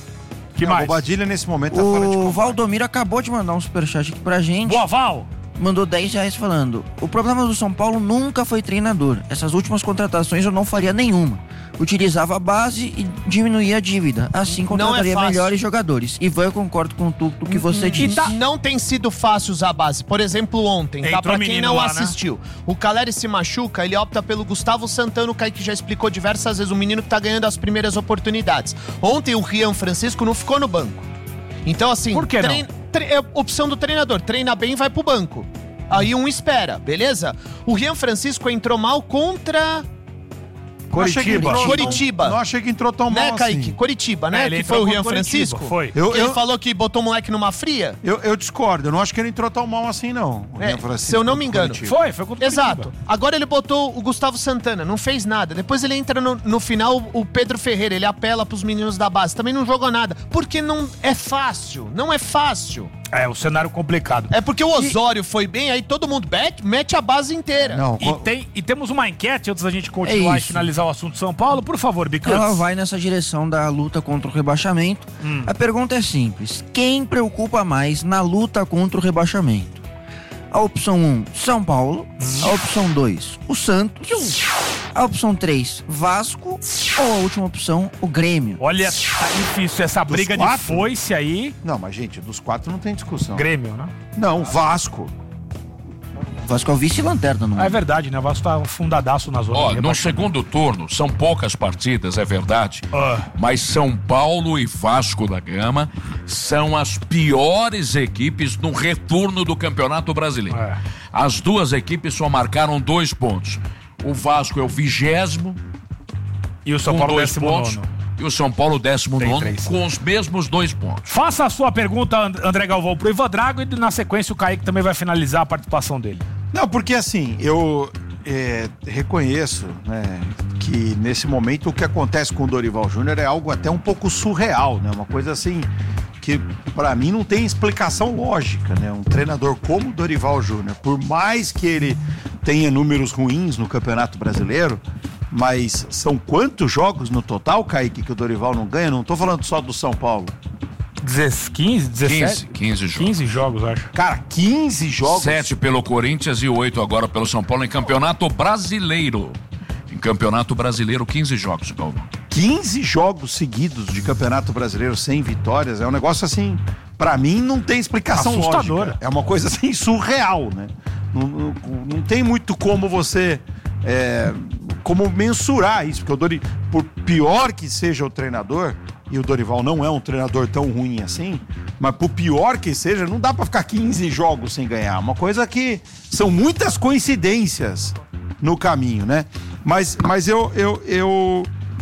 [SPEAKER 4] Que mais?
[SPEAKER 1] O Bobadilha nesse momento tá fora de
[SPEAKER 5] O
[SPEAKER 1] combate.
[SPEAKER 5] Valdomiro acabou de mandar um superchat aqui pra gente.
[SPEAKER 4] Boa, Val!
[SPEAKER 5] Mandou dez reais falando: o problema do São Paulo nunca foi treinador. Essas últimas contratações eu não faria nenhuma. Utilizava a base e diminuía a dívida. Assim contrataria
[SPEAKER 3] é
[SPEAKER 5] melhores jogadores. Ivan, eu concordo com tudo que você disse.
[SPEAKER 3] Tá, não tem sido fácil usar a base. Por exemplo, ontem, tá?
[SPEAKER 4] Entrou
[SPEAKER 3] Pra quem
[SPEAKER 4] menino
[SPEAKER 3] não
[SPEAKER 4] lá,
[SPEAKER 3] assistiu. Né? O Caleri se machuca, ele opta pelo Gustavo Santana, o Kaique já explicou diversas vezes, o menino que tá ganhando as primeiras oportunidades. Ontem o Rian Francisco não ficou no banco. Então assim,
[SPEAKER 4] Por que
[SPEAKER 3] trein...
[SPEAKER 4] não?
[SPEAKER 3] tre... é opção do treinador, treina bem e vai pro banco. Aí um espera, beleza? O Rian Francisco entrou mal contra...
[SPEAKER 1] Coritiba.
[SPEAKER 3] Coritiba.
[SPEAKER 1] Não achei que entrou tão
[SPEAKER 3] Né,
[SPEAKER 1] mal
[SPEAKER 3] Kaique?
[SPEAKER 1] assim.
[SPEAKER 3] Coritiba, né?
[SPEAKER 4] É, ele
[SPEAKER 3] que foi o
[SPEAKER 4] entrou
[SPEAKER 3] Rian
[SPEAKER 4] contra Coritiba,
[SPEAKER 3] Francisco.
[SPEAKER 4] foi.
[SPEAKER 1] Eu-
[SPEAKER 3] ele
[SPEAKER 1] eu-
[SPEAKER 3] falou que botou o moleque numa fria.
[SPEAKER 1] Eu, eu discordo, eu não acho que ele entrou tão mal assim, não. o
[SPEAKER 3] É,
[SPEAKER 1] Rian Francisco
[SPEAKER 3] se eu não me
[SPEAKER 1] contra o
[SPEAKER 3] engano.
[SPEAKER 1] Coritiba.
[SPEAKER 4] Foi, foi contra o
[SPEAKER 3] Exato.
[SPEAKER 4] Curitiba.
[SPEAKER 3] Agora ele botou o Gustavo Santana, não fez nada. Depois ele entra no, no final, o Pedro Ferreira, ele apela pros meninos da base. Também não jogou nada. Porque não é fácil. Não é fácil.
[SPEAKER 4] É, o cenário complicado.
[SPEAKER 3] É porque o Osório foi bem, aí todo mundo mete, mete a base inteira.
[SPEAKER 1] Não,
[SPEAKER 4] E, tem, e temos uma enquete antes da gente continuar
[SPEAKER 5] É
[SPEAKER 4] e
[SPEAKER 5] isso.
[SPEAKER 4] finalizar o assunto São Paulo. Por favor, Bicudo.
[SPEAKER 5] Ela vai nessa direção da luta contra o rebaixamento.
[SPEAKER 4] Hum.
[SPEAKER 5] A pergunta é simples: quem preocupa mais na luta contra o rebaixamento? A opção um, São Paulo. A opção dois, o Santos. A opção três, Vasco. Ou a última opção, o Grêmio.
[SPEAKER 4] Olha, tá difícil essa
[SPEAKER 1] Dos
[SPEAKER 4] briga de
[SPEAKER 1] quatro?
[SPEAKER 4] foice aí.
[SPEAKER 1] Não, mas gente, dos quatro não tem discussão.
[SPEAKER 4] Grêmio, né?
[SPEAKER 1] Não, Vasco.
[SPEAKER 5] Vasco é o vice-lanterna no
[SPEAKER 4] É
[SPEAKER 5] mundo.
[SPEAKER 4] verdade, né? O Vasco tá fundadaço na zona.
[SPEAKER 2] Ó,
[SPEAKER 4] de
[SPEAKER 2] no
[SPEAKER 4] rebaixamento.
[SPEAKER 2] segundo turno, são poucas partidas, é verdade.
[SPEAKER 4] Ah.
[SPEAKER 2] Mas São Paulo e Vasco da Gama são as piores equipes no retorno do Campeonato Brasileiro.
[SPEAKER 4] É.
[SPEAKER 2] As duas equipes só marcaram dois pontos. O Vasco é o vigésimo
[SPEAKER 4] E o São
[SPEAKER 2] com
[SPEAKER 4] Paulo
[SPEAKER 2] dois
[SPEAKER 4] décimo
[SPEAKER 2] pontos.
[SPEAKER 4] nono.
[SPEAKER 2] E o São Paulo décimo
[SPEAKER 4] Tem
[SPEAKER 2] nono
[SPEAKER 4] três.
[SPEAKER 2] com os mesmos dois pontos.
[SPEAKER 4] Faça a sua pergunta, And- André Galvão, pro Ivan Drago, e na sequência o Kaique também vai finalizar a participação dele.
[SPEAKER 1] Não, porque assim, eu é, reconheço, né, que nesse momento o que acontece com o Dorival Júnior é algo até um pouco surreal, né? Uma coisa assim que pra mim não tem explicação lógica, né? Um treinador como o Dorival Júnior, por mais que ele tenha números ruins no Campeonato Brasileiro, mas são quantos jogos no total, Kaique, que o Dorival não ganha? Não tô falando só do São Paulo.
[SPEAKER 4] quinze, dezessete?
[SPEAKER 2] quinze, quinze jogos.
[SPEAKER 4] quinze jogos, acho.
[SPEAKER 1] Cara, quinze jogos.
[SPEAKER 2] Sete pelo Corinthians e oito agora pelo São Paulo em Campeonato Brasileiro. Em Campeonato Brasileiro, quinze jogos, Galvão.
[SPEAKER 1] quinze jogos seguidos de Campeonato Brasileiro sem vitórias é um negócio assim, pra mim não tem explicação
[SPEAKER 4] Assustadora.
[SPEAKER 1] lógica. É uma coisa assim surreal, né? Não, não, não tem muito como você é, como mensurar isso, porque o Dori, por pior que seja o treinador, e o Dorival não é um treinador tão ruim assim, mas por pior que seja, não dá pra ficar quinze jogos sem ganhar. Uma coisa que são muitas coincidências no caminho, né? Mas, mas eu, eu, eu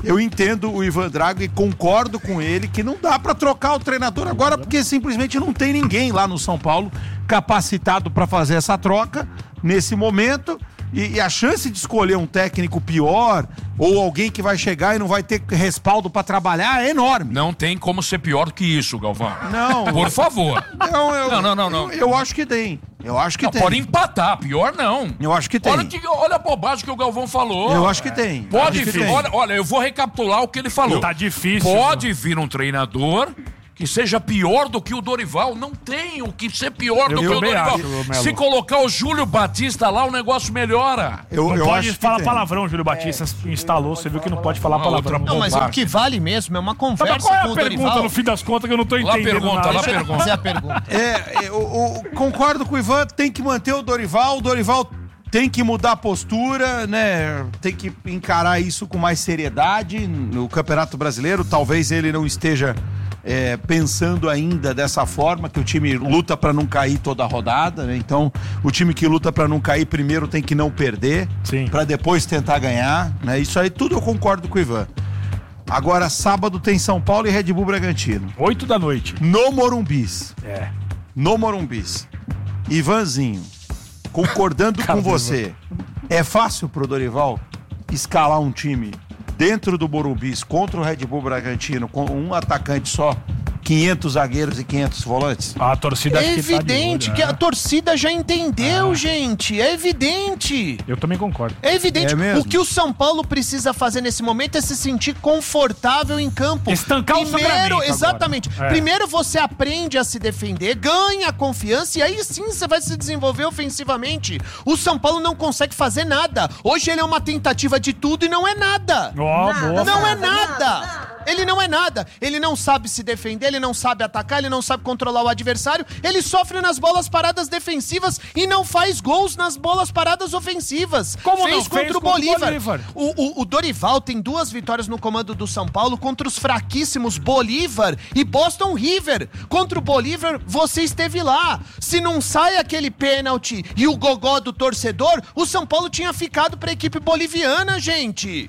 [SPEAKER 1] eu entendo o Ivan Drago e concordo com ele que não dá pra trocar o treinador agora porque simplesmente não tem ninguém lá no São Paulo capacitado pra fazer essa troca nesse momento. E, e a chance de escolher um técnico pior ou alguém que vai chegar e não vai ter respaldo pra trabalhar é enorme.
[SPEAKER 2] Não tem como ser pior que isso, Galvão.
[SPEAKER 1] Não.
[SPEAKER 2] Por favor.
[SPEAKER 1] Não, eu,
[SPEAKER 2] não, não, não, não.
[SPEAKER 1] Eu, eu acho que tem. Eu acho que
[SPEAKER 2] não,
[SPEAKER 1] tem.
[SPEAKER 2] Pode empatar, pior não.
[SPEAKER 1] Eu acho que tem.
[SPEAKER 2] Olha, que, olha a bobagem que o Galvão falou.
[SPEAKER 1] Eu acho que tem.
[SPEAKER 2] Pode
[SPEAKER 1] acho
[SPEAKER 2] vir. Olha, olha, eu vou recapitular o que ele falou.
[SPEAKER 4] Tá difícil.
[SPEAKER 2] Pode
[SPEAKER 4] viu?
[SPEAKER 2] vir um treinador que seja pior do que o Dorival. Não tem o que ser pior
[SPEAKER 4] Eu
[SPEAKER 2] do que o Dorival.
[SPEAKER 4] acho,
[SPEAKER 2] Se colocar o Júlio Batista lá, o negócio melhora.
[SPEAKER 1] Eu,
[SPEAKER 4] não
[SPEAKER 1] eu
[SPEAKER 4] pode
[SPEAKER 1] acho
[SPEAKER 4] falar
[SPEAKER 1] tem.
[SPEAKER 4] palavrão, Júlio Batista instalou, você viu que não pode falar
[SPEAKER 2] Uma
[SPEAKER 4] palavrão.
[SPEAKER 2] outra
[SPEAKER 3] Não, mas o que vale mesmo é uma conversa
[SPEAKER 4] Mas qual é
[SPEAKER 3] com
[SPEAKER 4] a
[SPEAKER 3] o
[SPEAKER 4] pergunta,
[SPEAKER 3] Dorival.
[SPEAKER 4] no fim das contas, que eu não tô
[SPEAKER 2] Lá
[SPEAKER 4] entendendo
[SPEAKER 2] pergunta,
[SPEAKER 4] nada.
[SPEAKER 2] lá pergunta.
[SPEAKER 3] Fazer a pergunta.
[SPEAKER 1] É, eu, eu concordo com o Ivan, tem que manter o Dorival, o Dorival tem que mudar a postura, né? Tem que encarar isso com mais seriedade no Campeonato Brasileiro. Talvez ele não esteja é, pensando ainda dessa forma, que o time luta para não cair toda a rodada, né? Então, o time que luta para não cair primeiro tem que não perder, para depois tentar ganhar, né? Isso aí tudo eu concordo com o Ivan. Agora, sábado tem São Paulo e Red Bull Bragantino.
[SPEAKER 4] Oito da noite.
[SPEAKER 1] No Morumbis.
[SPEAKER 4] É.
[SPEAKER 1] No Morumbis. Ivanzinho, concordando com você, é fácil pro Dorival escalar um time dentro do Morumbis contra o Red Bull Bragantino com um atacante só, quinhentos zagueiros e quinhentos volantes?
[SPEAKER 4] A torcida
[SPEAKER 3] É
[SPEAKER 4] acho que tá de
[SPEAKER 3] evidente
[SPEAKER 4] olho,
[SPEAKER 3] que
[SPEAKER 4] né?
[SPEAKER 3] a torcida já entendeu,
[SPEAKER 4] Ah.
[SPEAKER 3] gente. É evidente.
[SPEAKER 4] Eu também concordo.
[SPEAKER 3] É evidente.
[SPEAKER 1] É mesmo?
[SPEAKER 3] O que o São Paulo precisa fazer nesse momento é se sentir confortável em campo.
[SPEAKER 4] Estancar o
[SPEAKER 3] Primeiro,
[SPEAKER 4] sangramento
[SPEAKER 3] exatamente.
[SPEAKER 4] agora. É.
[SPEAKER 3] Primeiro você aprende a se defender, ganha confiança e aí sim você vai se desenvolver ofensivamente. O São Paulo não consegue fazer nada. Hoje ele é uma tentativa de tudo e não é nada.
[SPEAKER 4] Ó, boa.
[SPEAKER 3] Não é nada. Ele não é nada. Ele não sabe se defender, ele não sabe atacar, ele não sabe controlar o adversário. Ele sofre nas bolas paradas defensivas e não faz gols nas bolas paradas ofensivas.
[SPEAKER 4] Como
[SPEAKER 3] Fez
[SPEAKER 4] não?
[SPEAKER 3] contra
[SPEAKER 4] Fez
[SPEAKER 3] o
[SPEAKER 4] contra o
[SPEAKER 3] Bolívar.
[SPEAKER 4] Bolívar.
[SPEAKER 3] O, o, o Dorival tem duas vitórias no comando do São Paulo contra os fraquíssimos Bolívar e Boston River. Contra o Bolívar, você esteve lá. Se não sai aquele pênalti e o gogó do torcedor, o São Paulo tinha ficado pra equipe boliviana, gente.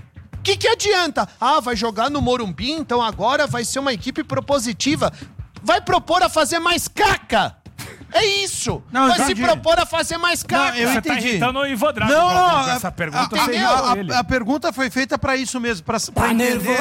[SPEAKER 3] O que, que adianta? Ah, vai jogar no Morumbi, então agora vai ser uma equipe propositiva. Vai propor a fazer mais caca! É isso!
[SPEAKER 1] Não,
[SPEAKER 3] vai se
[SPEAKER 1] entendi.
[SPEAKER 3] propor a fazer mais caca!
[SPEAKER 1] Não, eu
[SPEAKER 4] Você
[SPEAKER 1] entendi.
[SPEAKER 4] tá irritando o Ivan Drago.
[SPEAKER 1] Não,
[SPEAKER 4] Galvão,
[SPEAKER 1] não,
[SPEAKER 4] com
[SPEAKER 1] a-
[SPEAKER 4] essa pergunta
[SPEAKER 1] a,
[SPEAKER 4] você
[SPEAKER 1] a,
[SPEAKER 4] irritou
[SPEAKER 1] a-
[SPEAKER 4] ele.
[SPEAKER 1] a pergunta foi feita pra isso mesmo, pra, pra entender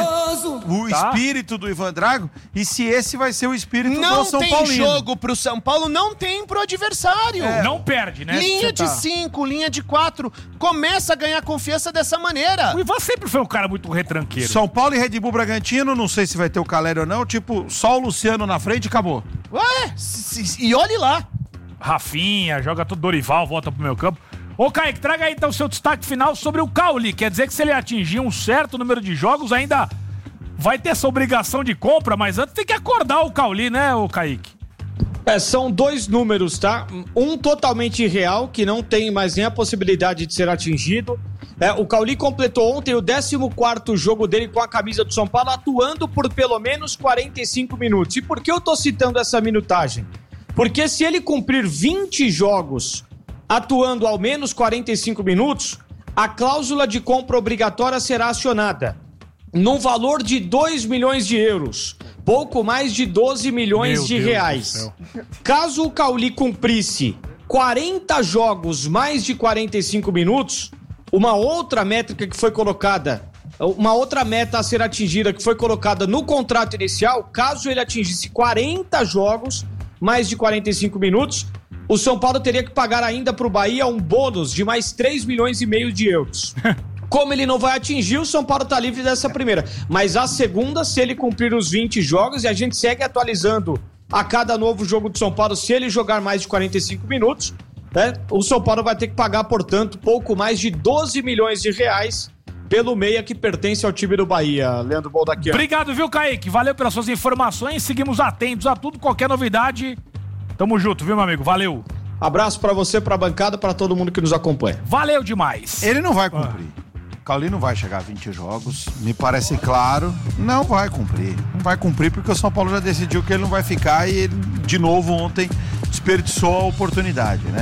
[SPEAKER 1] o
[SPEAKER 4] Tá.
[SPEAKER 1] espírito do Ivan Drago e se esse vai ser o espírito
[SPEAKER 3] Não
[SPEAKER 1] do São
[SPEAKER 3] tem
[SPEAKER 1] Paulino.
[SPEAKER 3] jogo pro São Paulo, não tem pro adversário.
[SPEAKER 4] Não perde, né?
[SPEAKER 3] Linha
[SPEAKER 4] Você
[SPEAKER 3] de
[SPEAKER 4] tá-
[SPEAKER 3] cinco, linha de quatro. Começa a ganhar confiança dessa maneira.
[SPEAKER 4] O Ivan sempre foi um cara muito retranqueiro.
[SPEAKER 1] São Paulo e Red Bull Bragantino, não sei se vai ter o Caleri ou não, tipo, só o Luciano na frente e acabou.
[SPEAKER 3] Ué, se- se- e olhe lá.
[SPEAKER 4] Rafinha, joga tudo Dorival, volta pro meu campo. Ô, Kaique, traga aí então o seu destaque final sobre o Cauli. Quer dizer que se ele atingir um certo número de jogos, ainda vai ter essa obrigação de compra, mas antes tem que acordar o Cauli, né, ô Kaique?
[SPEAKER 13] É, são dois números, tá? Um totalmente irreal, que não tem mais nem a possibilidade de ser atingido. É, o Cauli completou ontem o décimo quarto jogo dele com a camisa do São Paulo, atuando por pelo menos quarenta e cinco minutos. E por que eu tô citando essa minutagem? Porque se ele cumprir vinte jogos atuando ao menos quarenta e cinco minutos, a cláusula de compra obrigatória será acionada num valor de dois milhões de euros, pouco mais de doze milhões
[SPEAKER 4] Meu
[SPEAKER 13] de
[SPEAKER 4] Deus do
[SPEAKER 13] reais.
[SPEAKER 4] céu.
[SPEAKER 13] Caso o Cauli cumprisse quarenta jogos, mais de quarenta e cinco minutos, uma outra métrica que foi colocada, uma outra meta a ser atingida que foi colocada no contrato inicial, caso ele atingisse quarenta jogos, mais de quarenta e cinco minutos, o São Paulo teria que pagar ainda para o Bahia um bônus de mais três milhões e meio de euros. Como ele não vai atingir, o São Paulo está livre dessa primeira. Mas a segunda, se ele cumprir os vinte jogos, e a gente segue atualizando a cada novo jogo do São Paulo, se ele jogar mais de quarenta e cinco minutos, né, o São Paulo vai ter que pagar, portanto, pouco mais de doze milhões de reais pelo meia que pertence ao time do Bahia, Leandro Baldaquian.
[SPEAKER 4] Obrigado, viu, Kaique? Valeu pelas suas informações. Seguimos atentos a tudo, qualquer novidade. Tamo junto, viu, meu amigo? Valeu.
[SPEAKER 13] Abraço pra você, pra bancada, pra todo mundo que nos acompanha.
[SPEAKER 4] Valeu demais.
[SPEAKER 1] Ele não vai cumprir. O Cauli não vai chegar a vinte jogos, me parece claro. Não vai cumprir. Não vai cumprir porque o São Paulo já decidiu que ele não vai ficar e ele, de novo, ontem desperdiçou a oportunidade, né?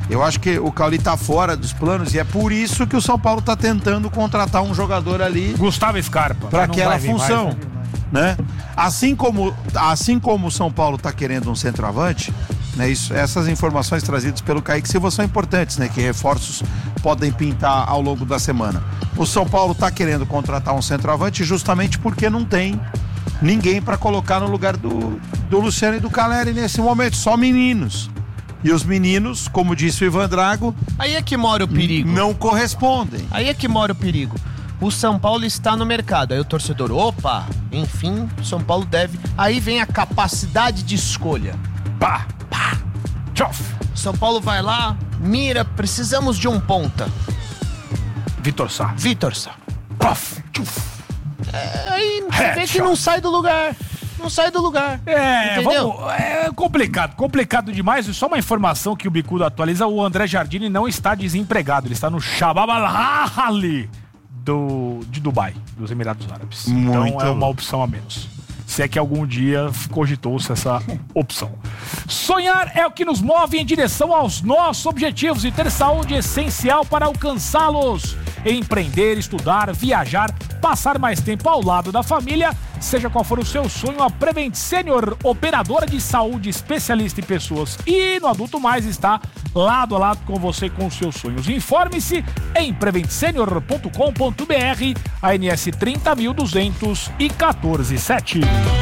[SPEAKER 1] Eu acho que o Cauli tá fora dos planos e é por isso que o São Paulo tá tentando contratar um jogador ali.
[SPEAKER 4] Gustavo Scarpa.
[SPEAKER 1] Para aquela função, mais, né? Assim como, assim como o São Paulo tá querendo um centroavante, né? Isso, essas informações trazidas pelo Kaique Silva são importantes, né? Que reforços podem pintar ao longo da semana. O São Paulo tá querendo contratar um centroavante justamente porque não tem ninguém para colocar no lugar do, do Luciano e do Caleri nesse momento, só meninos. E os meninos, como disse o Ivan Drago...
[SPEAKER 3] Aí é que mora o perigo.
[SPEAKER 1] Não correspondem.
[SPEAKER 3] Aí é que mora o perigo. O São Paulo está no mercado. Aí o torcedor, opa, enfim, o São Paulo deve... Aí vem a capacidade de escolha.
[SPEAKER 4] Pá, pá, tchof.
[SPEAKER 3] São Paulo vai lá, mira, precisamos de um ponta.
[SPEAKER 4] Vitor Sá.
[SPEAKER 3] Vitor Sá.
[SPEAKER 4] Paf, tchuf.
[SPEAKER 3] É, aí você vê que não sai do lugar. Não sai do lugar.
[SPEAKER 4] É, vamos, é complicado, complicado demais. E só uma informação que o Bicudo atualiza: o André Jardine não está desempregado, ele está no Shabab Al-Ahly do de Dubai, dos Emirados Árabes.
[SPEAKER 1] Muito
[SPEAKER 4] então é uma opção a menos. Se é que algum dia cogitou-se essa opção. Sonhar é o que nos move em direção aos nossos objetivos e ter saúde é essencial para alcançá-los. Empreender, estudar, viajar, passar mais tempo ao lado da família, seja qual for o seu sonho, a Prevent Senior, operadora de saúde, especialista em pessoas e no adulto mais, está lado a lado com você com os seus sonhos. Informe-se em prevent senior ponto com ponto b r, A N S trinta mil duzentos e quatorze sete.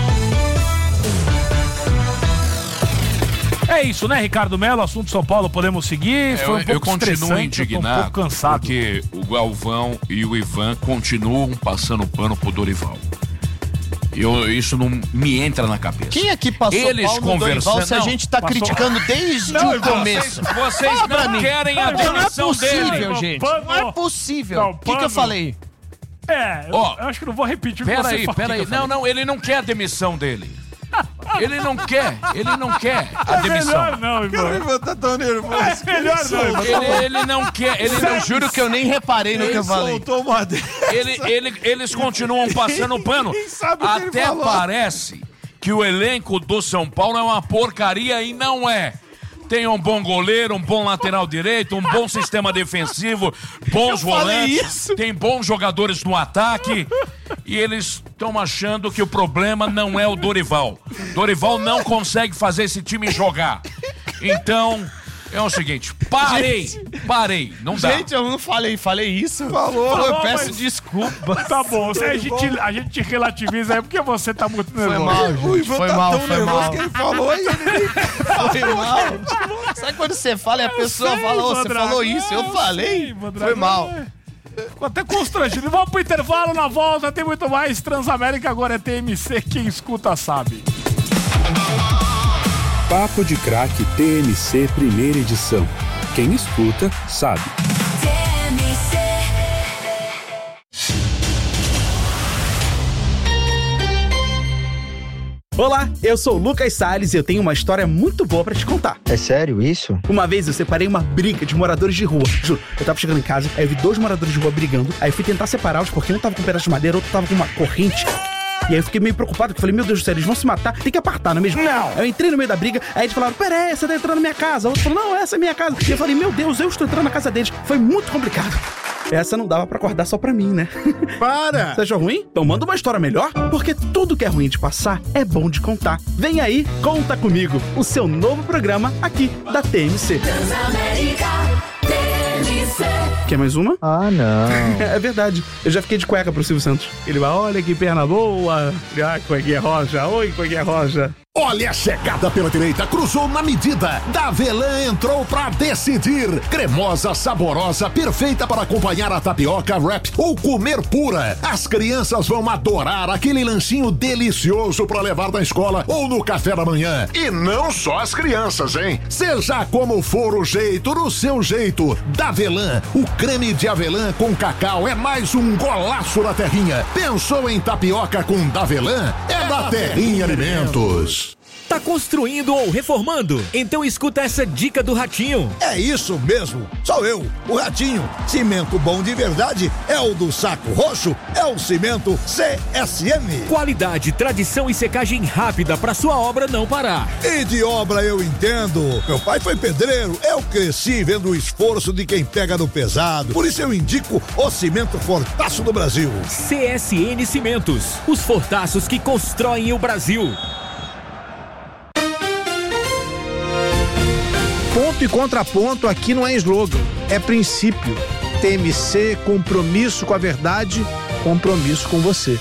[SPEAKER 4] É isso, né, Ricardo Melo? Assunto São Paulo, podemos seguir. Foi um
[SPEAKER 2] eu,
[SPEAKER 4] pouco
[SPEAKER 2] eu continuo indignado,
[SPEAKER 4] eu tô um pouco cansado.
[SPEAKER 2] Porque o Galvão e o Ivan continuam passando pano pro Dorival. Eu, isso não me entra na cabeça.
[SPEAKER 3] Quem aqui passou
[SPEAKER 2] Eles
[SPEAKER 3] pau no Dorival se a gente tá
[SPEAKER 2] passou...
[SPEAKER 3] criticando desde
[SPEAKER 2] não,
[SPEAKER 3] o começo?
[SPEAKER 2] Vocês, vocês não
[SPEAKER 3] mim.
[SPEAKER 2] querem a demissão
[SPEAKER 3] Não é possível,
[SPEAKER 2] dele.
[SPEAKER 3] gente. Não é possível. O que, que eu falei?
[SPEAKER 4] É, eu,
[SPEAKER 2] oh,
[SPEAKER 4] eu acho que não vou repetir o que
[SPEAKER 2] pera
[SPEAKER 4] você
[SPEAKER 2] aí,
[SPEAKER 4] falou.
[SPEAKER 2] Pera aí, Não, não, ele não quer a demissão dele. Ele não quer, ele não quer a
[SPEAKER 4] é
[SPEAKER 2] demissão.
[SPEAKER 4] Melhor não, Ivan.
[SPEAKER 1] O Ivan tá tão nervoso.
[SPEAKER 4] É melhor não, Ivan.
[SPEAKER 2] Ele, ele não quer, ele não...
[SPEAKER 3] Eu juro que eu nem reparei no que eu falei.
[SPEAKER 1] Uma
[SPEAKER 2] ele, ele, eles continuam passando pano. Até parece que o elenco do São Paulo é uma porcaria e não é. Tem um bom goleiro, um bom lateral direito, um bom sistema defensivo, bons volantes, tem bons jogadores no ataque e eles estão achando que o problema não é o Dorival. Dorival não consegue fazer esse time jogar. Então, é o seguinte, parei, gente, parei, não dá.
[SPEAKER 3] Gente, eu não falei, falei isso.
[SPEAKER 1] Falou,
[SPEAKER 3] Falou eu
[SPEAKER 4] mas...
[SPEAKER 3] peço desculpa.
[SPEAKER 4] Tá bom, se a gente, a gente relativiza aí porque você tá muito nervoso.
[SPEAKER 3] Foi mal, gente.
[SPEAKER 1] O Ivan
[SPEAKER 3] foi
[SPEAKER 1] tá
[SPEAKER 3] mal,
[SPEAKER 1] tão
[SPEAKER 3] foi
[SPEAKER 1] nervoso
[SPEAKER 3] mal.
[SPEAKER 1] que ele falou e ele...
[SPEAKER 3] Foi mal. Sabe quando você fala e a
[SPEAKER 4] eu
[SPEAKER 3] pessoa
[SPEAKER 4] sei,
[SPEAKER 3] fala, oh, você
[SPEAKER 4] Vandrago,
[SPEAKER 3] falou isso, eu,
[SPEAKER 4] eu
[SPEAKER 3] falei.
[SPEAKER 4] Sei,
[SPEAKER 3] foi mal.
[SPEAKER 4] Ficou até constrangido. Vamos pro intervalo, na volta tem muito mais. Transamérica agora é T M C, quem escuta sabe.
[SPEAKER 6] Papo de Craque T M C primeira edição. Quem escuta, sabe.
[SPEAKER 7] Olá, eu sou o Lucas Salles e eu tenho uma história muito boa pra te contar.
[SPEAKER 21] É sério isso?
[SPEAKER 7] Uma vez eu separei uma briga de moradores de rua. Juro, eu tava chegando em casa, aí eu vi dois moradores de rua brigando, aí eu fui tentar separá-los porque um tava com um pedaço de madeira, outro tava com uma corrente. E aí eu fiquei meio preocupado, porque eu falei, meu Deus do céu, eles vão se matar, tem que apartar, não é mesmo? Não! Aí eu entrei no meio da briga, aí eles falaram, pera aí, você tá entrando na minha casa. O outro falou, não, essa é minha casa. E eu falei, meu Deus, eu estou entrando na casa deles. Foi muito complicado. Essa não dava pra acordar só pra mim, né?
[SPEAKER 1] Para!
[SPEAKER 7] Você achou ruim? Então manda uma história melhor, porque tudo que é ruim de passar é bom de contar. Vem aí, Conta Comigo, o seu novo programa aqui da T M C.
[SPEAKER 16] Transamérica T M C.
[SPEAKER 7] Quer mais uma?
[SPEAKER 21] Ah, não.
[SPEAKER 7] É verdade. Eu já fiquei de cueca pro Silvio Santos. Ele vai, olha que perna boa. Ah, cuequinha roja. Oi, cuequinha roja.
[SPEAKER 10] Olha a chegada pela direita, cruzou na medida. Davelan entrou pra decidir. Cremosa, saborosa, perfeita para acompanhar a tapioca, wrap ou comer pura. As crianças vão adorar aquele lanchinho delicioso para levar na escola ou no café da manhã. E não só as crianças, hein? Seja como for o jeito, no seu jeito. Davelan, o creme de avelã com cacau é mais um golaço da Terrinha. Pensou em tapioca com Davelan? É da Terrinha Alimentos.
[SPEAKER 17] Tá construindo ou reformando? Então escuta essa dica do Ratinho.
[SPEAKER 12] É isso mesmo, sou eu, o Ratinho. Cimento bom de verdade é o do Saco Roxo, é o cimento C S M.
[SPEAKER 17] Qualidade, tradição e secagem rápida pra sua obra não parar.
[SPEAKER 12] E de obra eu entendo. Meu pai foi pedreiro, eu cresci vendo o esforço de quem pega no pesado. Por isso eu indico o cimento Fortaço do Brasil.
[SPEAKER 17] C S N Cimentos, os fortaços que constroem o Brasil.
[SPEAKER 21] Ponto e contraponto aqui não é slogan, é princípio. T M C, compromisso com a verdade, compromisso com você.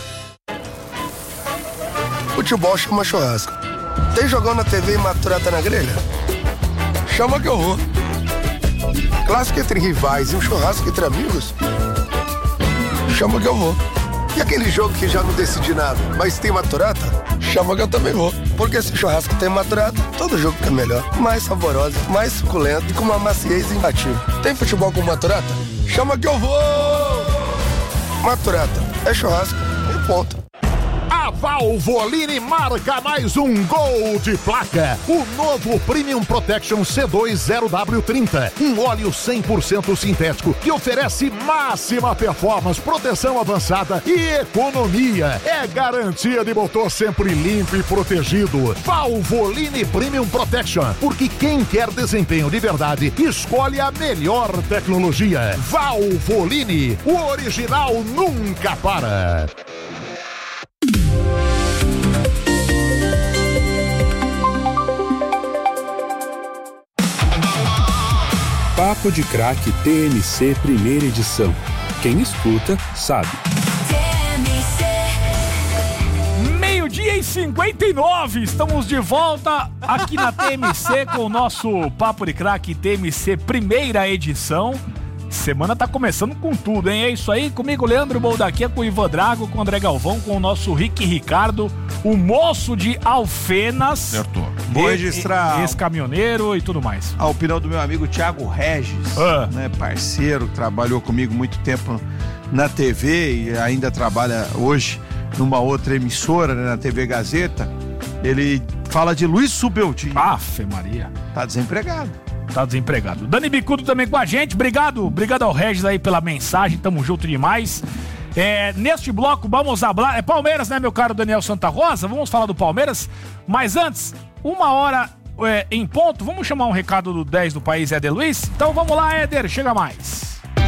[SPEAKER 22] Futebol chama churrasco. Tem jogão na T V e maturata na grelha? Chama que eu vou. Clássico entre rivais e um churrasco entre amigos? Chama que eu vou. E aquele jogo que já não decidi nada, mas tem maturata? Chama que eu também vou. Porque se churrasco tem maturata, todo jogo fica melhor. Mais saboroso, mais suculento e com uma maciez imbatível. Tem futebol com maturata? Chama que eu vou! Maturata, é churrasco e ponto.
[SPEAKER 10] A Valvoline marca mais um gol de placa. O novo Premium Protection C dois zero W trinta. Um óleo cem por cento sintético que oferece máxima performance, proteção avançada e economia. É garantia de motor sempre limpo e protegido. Valvoline Premium Protection. Porque quem quer desempenho de verdade, escolhe a melhor tecnologia. Valvoline. O original nunca para.
[SPEAKER 6] Papo de Craque T M C primeira edição. Quem escuta, sabe.
[SPEAKER 4] Meio-dia e cinquenta e nove, estamos de volta aqui na T M C com o nosso Papo de Craque T M C primeira edição. Semana tá começando com tudo, hein? É isso aí, comigo Leandro Boldaquia, com o Ivan Drago, com o André Galvão, com o nosso Rick Ricardo, o moço de Alfenas.
[SPEAKER 2] Certo.
[SPEAKER 1] Vou registrar
[SPEAKER 4] ex-caminhoneiro e tudo mais.
[SPEAKER 1] A opinião do meu amigo Thiago Regis,
[SPEAKER 4] ah.
[SPEAKER 1] né, parceiro, que trabalhou comigo muito tempo na T V e ainda trabalha hoje numa outra emissora, né, na T V Gazeta. Ele fala de Luiz Subeltinho.
[SPEAKER 4] Afe Maria.
[SPEAKER 1] Tá desempregado.
[SPEAKER 4] Tá desempregado. Dani Bicudo também com a gente. Obrigado, obrigado ao Regis aí pela mensagem. Tamo junto demais. É, neste bloco vamos falar. É Palmeiras, né, meu caro Daniel Santa Rosa? Vamos falar do Palmeiras. Mas antes, uma hora é, em ponto. Vamos chamar um recado do dez do país, Éder Luiz? Então vamos lá, Éder, chega mais.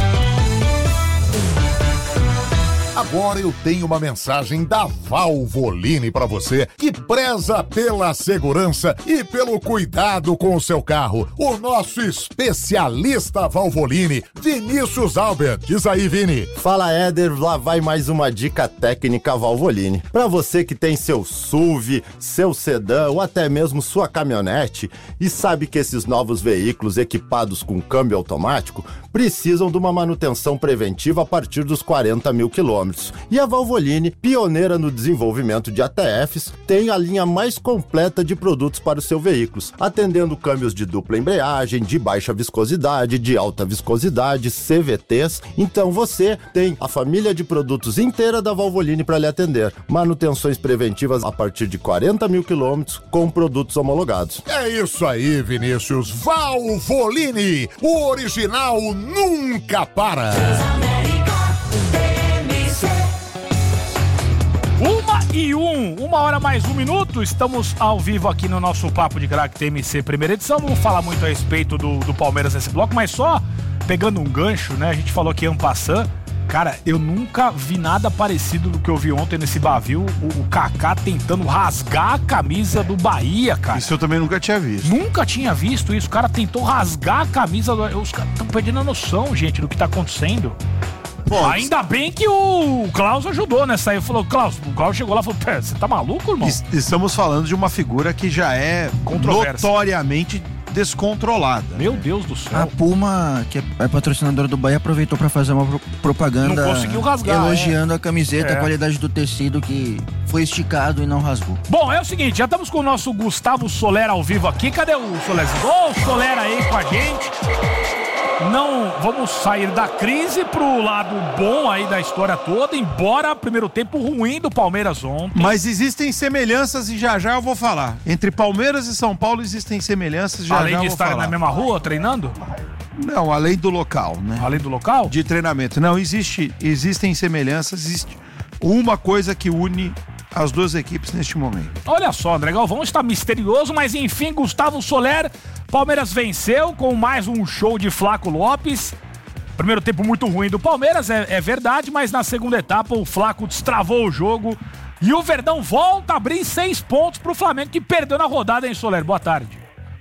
[SPEAKER 10] Agora eu tenho uma mensagem da Valvoline para você que preza pela segurança e pelo cuidado com o seu carro. O nosso especialista Valvoline, Vinícius Albert. Diz aí, Vini.
[SPEAKER 23] Fala, Éder, lá vai mais uma dica técnica Valvoline. Para você que tem seu S U V, seu sedã ou até mesmo sua caminhonete e sabe que esses novos veículos equipados com câmbio automático precisam de uma manutenção preventiva a partir dos quarenta mil quilômetros. E a Valvoline, pioneira no desenvolvimento de A T Fs, tem a linha mais completa de produtos para os seus veículos, atendendo câmbios de dupla embreagem, de baixa viscosidade, de alta viscosidade, C V Ts. Então você tem a família de produtos inteira da Valvoline para lhe atender. Manutenções preventivas a partir de quarenta mil quilômetros com produtos homologados.
[SPEAKER 10] É isso aí, Vinícius. Valvoline, o original nunca para.
[SPEAKER 4] Uma e um, uma hora mais um minuto, estamos ao vivo aqui no nosso Papo de Craque T M C primeira edição. Vamos falar muito a respeito do, do Palmeiras nesse bloco, mas só pegando um gancho, né? A gente falou que en passant. Cara, eu nunca vi nada parecido do que eu vi ontem nesse Bavil, o, o Kaká tentando rasgar a camisa do Bahia, cara.
[SPEAKER 1] Isso eu também nunca tinha visto.
[SPEAKER 4] Nunca tinha visto isso, o cara tentou rasgar a camisa do... Os caras estão perdendo a noção, gente, do que tá acontecendo. Bom, ainda bem que o Klaus ajudou nessa aí. Falou, Klaus, o Klaus chegou lá e falou, pera, você tá maluco, irmão?
[SPEAKER 1] Estamos falando de uma figura que já é notoriamente descontrolada.
[SPEAKER 4] Meu Deus do céu.
[SPEAKER 5] A Puma, que é patrocinadora do Bahia, aproveitou pra fazer uma propaganda
[SPEAKER 4] não conseguiu rasgar,
[SPEAKER 5] elogiando
[SPEAKER 4] é.
[SPEAKER 5] a camiseta, é. a qualidade do tecido que foi esticado e não rasgou.
[SPEAKER 4] Bom, é o seguinte, já estamos com o nosso Gustavo Soler ao vivo aqui. Cadê o Solerzinho? Ô, o Soler aí com a gente. não vamos sair da crise pro lado bom aí da história toda, embora primeiro tempo ruim do Palmeiras ontem.
[SPEAKER 1] Mas existem semelhanças e já já eu vou falar. Entre Palmeiras e São Paulo existem semelhanças, já
[SPEAKER 4] além
[SPEAKER 1] já
[SPEAKER 4] de
[SPEAKER 1] eu vou
[SPEAKER 4] estar
[SPEAKER 1] falar.
[SPEAKER 4] na mesma rua treinando?
[SPEAKER 1] Não, além do local, né?
[SPEAKER 4] Além do local?
[SPEAKER 1] De treinamento. Não, existe, existem semelhanças, existe uma coisa que une as duas equipes neste momento.
[SPEAKER 4] Olha só, André Galvão está misterioso, mas enfim, Gustavo Soler, Palmeiras venceu com mais um show de Flaco Lopes. Primeiro tempo muito ruim do Palmeiras, é, é verdade, mas na segunda etapa o Flaco destravou o jogo e o Verdão volta a abrir seis pontos pro Flamengo, que perdeu na rodada, hein, Soler? Boa tarde.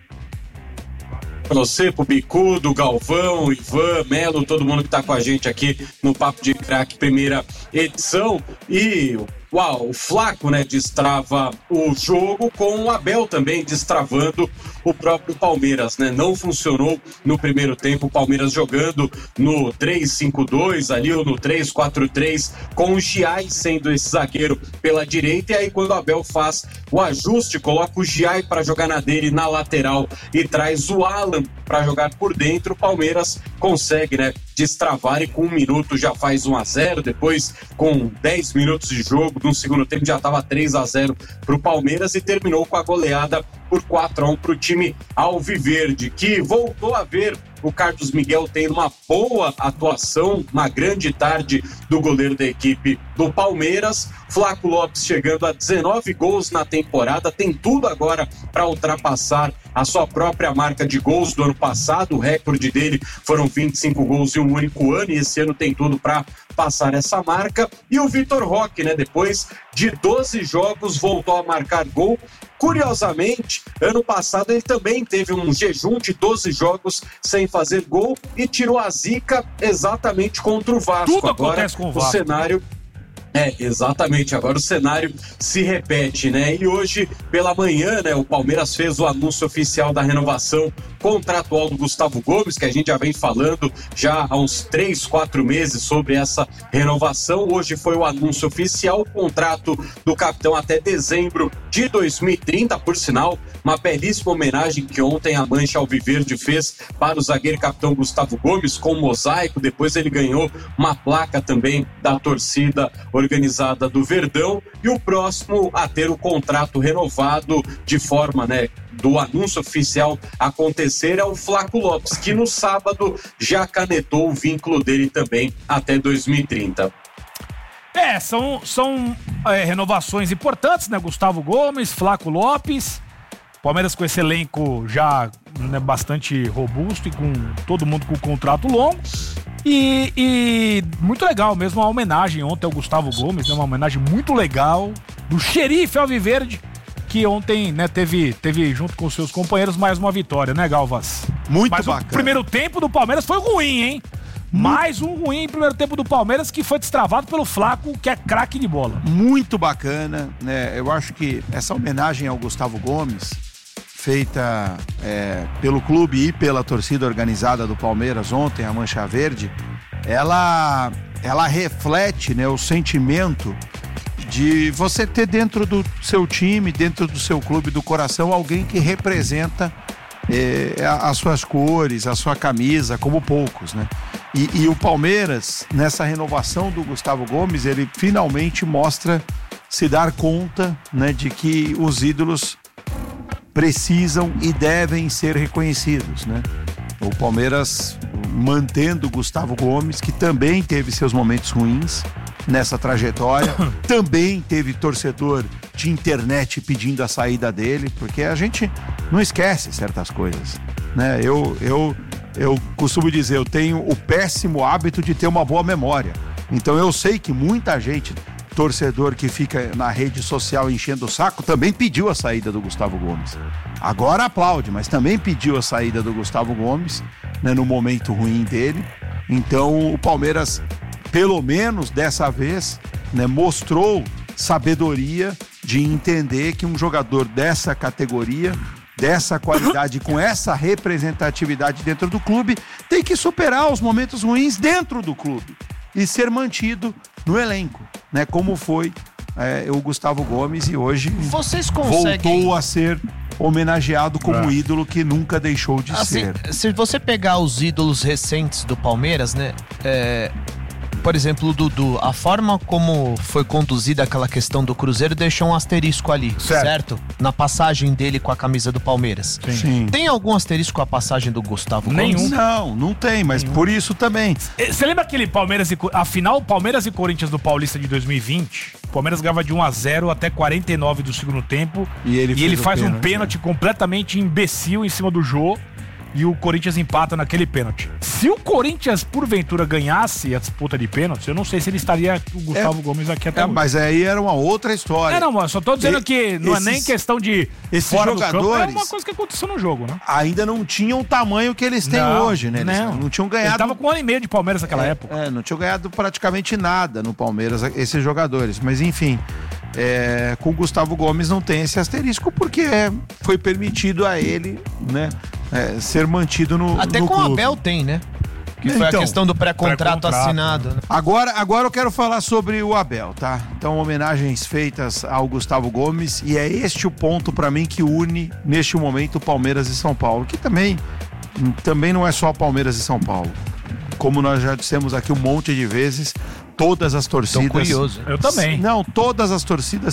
[SPEAKER 8] Pra você, pro Bicudo, Galvão, Ivan, Melo, todo mundo que tá com a gente aqui no Papo de Craque, primeira edição. E, uau, o Flaco, né, destrava o jogo, com o Abel também destravando o próprio Palmeiras, né? Não funcionou no primeiro tempo, o Palmeiras jogando no três cinco dois ali, ou no três quatro três, com o Giai sendo esse zagueiro pela direita, e aí quando o Abel faz o ajuste, coloca o Giai para jogar na dele na lateral e traz o Alan para jogar por dentro, o Palmeiras consegue, né, destravar, e com um minuto já faz um a zero, depois com dez minutos de jogo, no segundo tempo já estava três a zero para o Palmeiras e terminou com a goleada por quatro a um para o time alviverde, que voltou a ver o Carlos Miguel tendo uma boa atuação, uma grande tarde do goleiro da equipe do Palmeiras. Flaco Lopes chegando a dezenove gols na temporada, tem tudo agora para ultrapassar a sua própria marca de gols do ano passado. O recorde dele foram vinte e cinco gols em um único ano, e esse ano tem tudo para passar essa marca. E o Vitor Roque, né, depois de doze jogos, voltou a marcar gol. Curiosamente, ano passado ele também teve um jejum de doze jogos sem fazer gol e tirou a zica exatamente contra o Vasco.
[SPEAKER 4] Tudo
[SPEAKER 8] Agora,
[SPEAKER 4] acontece com o Vasco.
[SPEAKER 8] O cenário... É, exatamente, agora o cenário se repete, né? E hoje, pela manhã, né, o Palmeiras fez o anúncio oficial da renovação contratual do Gustavo Gomes, que a gente já vem falando já há uns três, quatro meses sobre essa renovação. Hoje foi o anúncio oficial, o contrato do capitão até dezembro de dois mil e trinta, por sinal, uma belíssima homenagem que ontem a Mancha Alviverde fez para o zagueiro capitão Gustavo Gomes, com um mosaico. Depois ele ganhou uma placa também da torcida organizada do Verdão, e o próximo a ter o contrato renovado de forma, né, do anúncio oficial acontecer é o Flaco Lopes, que no sábado já canetou o vínculo dele também até dois mil e trinta.
[SPEAKER 4] É, são, são é, renovações importantes, né? Gustavo Gomes, Flaco Lopes, Palmeiras com esse elenco já, né, bastante robusto e com todo mundo com contrato longo. E, e muito legal mesmo a homenagem ontem ao Gustavo Gomes, né? Uma homenagem muito legal do xerife Alviverde, que ontem, né, teve, teve junto com seus companheiros mais uma vitória, né, Galvas?
[SPEAKER 1] Muito
[SPEAKER 4] Mas
[SPEAKER 1] bacana.
[SPEAKER 4] O primeiro tempo do Palmeiras foi ruim, hein? Mais um ruim primeiro tempo do Palmeiras, que foi destravado pelo Flaco, que é craque de bola.
[SPEAKER 1] Muito bacana, né? Eu acho que essa homenagem ao Gustavo Gomes, feita é, pelo clube e pela torcida organizada do Palmeiras ontem, a Mancha Verde, ela, ela reflete, né, o sentimento de você ter dentro do seu time, dentro do seu clube, do coração, alguém que representa é, as suas cores, a sua camisa, como poucos, né? E, e o Palmeiras, nessa renovação do Gustavo Gomes, ele finalmente mostra se dar conta, né, de que os ídolos precisam e devem ser reconhecidos, né? O Palmeiras mantendo o Gustavo Gomes, que também teve seus momentos ruins nessa trajetória, também teve torcedor de internet pedindo a saída dele, porque a gente não esquece certas coisas, né? Eu, eu, eu costumo dizer, eu tenho o péssimo hábito de ter uma boa memória, então eu sei que muita gente, torcedor que fica na rede social enchendo o saco, também pediu a saída do Gustavo Gomes. Agora aplaude, mas também pediu a saída do Gustavo Gomes, né, no momento ruim dele. Então o Palmeiras, pelo menos dessa vez, né, mostrou sabedoria de entender que um jogador dessa categoria, dessa qualidade, com essa representatividade dentro do clube, tem que superar os momentos ruins dentro do clube e ser mantido no elenco, né? Como foi é, o Gustavo Gomes, e hoje
[SPEAKER 3] Vocês conseguem...
[SPEAKER 1] voltou a ser homenageado como
[SPEAKER 3] É.
[SPEAKER 1] ídolo que nunca deixou de
[SPEAKER 3] Assim,
[SPEAKER 1] ser.
[SPEAKER 3] se você pegar os ídolos recentes do Palmeiras, né? É, por exemplo, o Dudu, a forma como foi conduzida aquela questão do Cruzeiro deixou um asterisco ali, certo?
[SPEAKER 1] Certo.
[SPEAKER 3] Na passagem dele com a camisa do Palmeiras.
[SPEAKER 1] Sim. Sim.
[SPEAKER 3] Tem algum asterisco com a passagem do Gustavo
[SPEAKER 1] Nenhum.
[SPEAKER 3] Gomes?
[SPEAKER 1] Não, não tem, mas por isso também.
[SPEAKER 4] Você lembra aquele Palmeiras e... Co- A final Palmeiras e Corinthians do Paulista de dois mil e vinte? O Palmeiras ganhava de um a zero até quarenta e nove do segundo tempo.
[SPEAKER 1] E ele, fez o
[SPEAKER 4] faz um
[SPEAKER 1] pênalti.
[SPEAKER 4] pênalti completamente imbecil em cima do Jô. E o Corinthians empata naquele pênalti. Se o Corinthians, porventura, ganhasse a disputa de pênaltis, eu não sei se ele estaria o Gustavo
[SPEAKER 1] É,
[SPEAKER 4] Gomes aqui até
[SPEAKER 1] É,
[SPEAKER 4] hoje.
[SPEAKER 1] mas aí era uma outra história.
[SPEAKER 4] É, não, mano, só tô dizendo
[SPEAKER 1] E-
[SPEAKER 4] que não
[SPEAKER 1] esses-
[SPEAKER 4] é nem questão de
[SPEAKER 1] esses
[SPEAKER 4] fora do campo,
[SPEAKER 1] jogadores-
[SPEAKER 4] é uma coisa que aconteceu no jogo, né?
[SPEAKER 1] Ainda não tinham o tamanho que eles têm
[SPEAKER 4] Não,
[SPEAKER 1] hoje, né? Eles
[SPEAKER 4] não.
[SPEAKER 1] não tinham ganhado.
[SPEAKER 4] Ele tava com um ano e meio de Palmeiras naquela
[SPEAKER 1] É,
[SPEAKER 4] época.
[SPEAKER 1] É, não tinham ganhado praticamente nada no Palmeiras, esses jogadores. Mas enfim, é, com o Gustavo Gomes não tem esse asterisco, porque é, foi permitido a ele, né, é, ser mantido no
[SPEAKER 3] Até
[SPEAKER 1] no
[SPEAKER 3] com o
[SPEAKER 1] clube.
[SPEAKER 3] Abel tem, né? Que foi
[SPEAKER 1] Então,
[SPEAKER 3] a questão do pré-contrato
[SPEAKER 1] pré-contrato,
[SPEAKER 3] assinado. Né?
[SPEAKER 1] Agora, agora eu quero falar sobre o Abel, tá? Então, homenagens feitas ao Gustavo Gomes, e é este o ponto pra mim que une, neste momento, Palmeiras e São Paulo, que também, também não é só Palmeiras e São Paulo. Como nós já dissemos aqui um monte de vezes, todas as torcidas...
[SPEAKER 3] curioso.
[SPEAKER 4] Eu também.
[SPEAKER 1] Não, todas as torcidas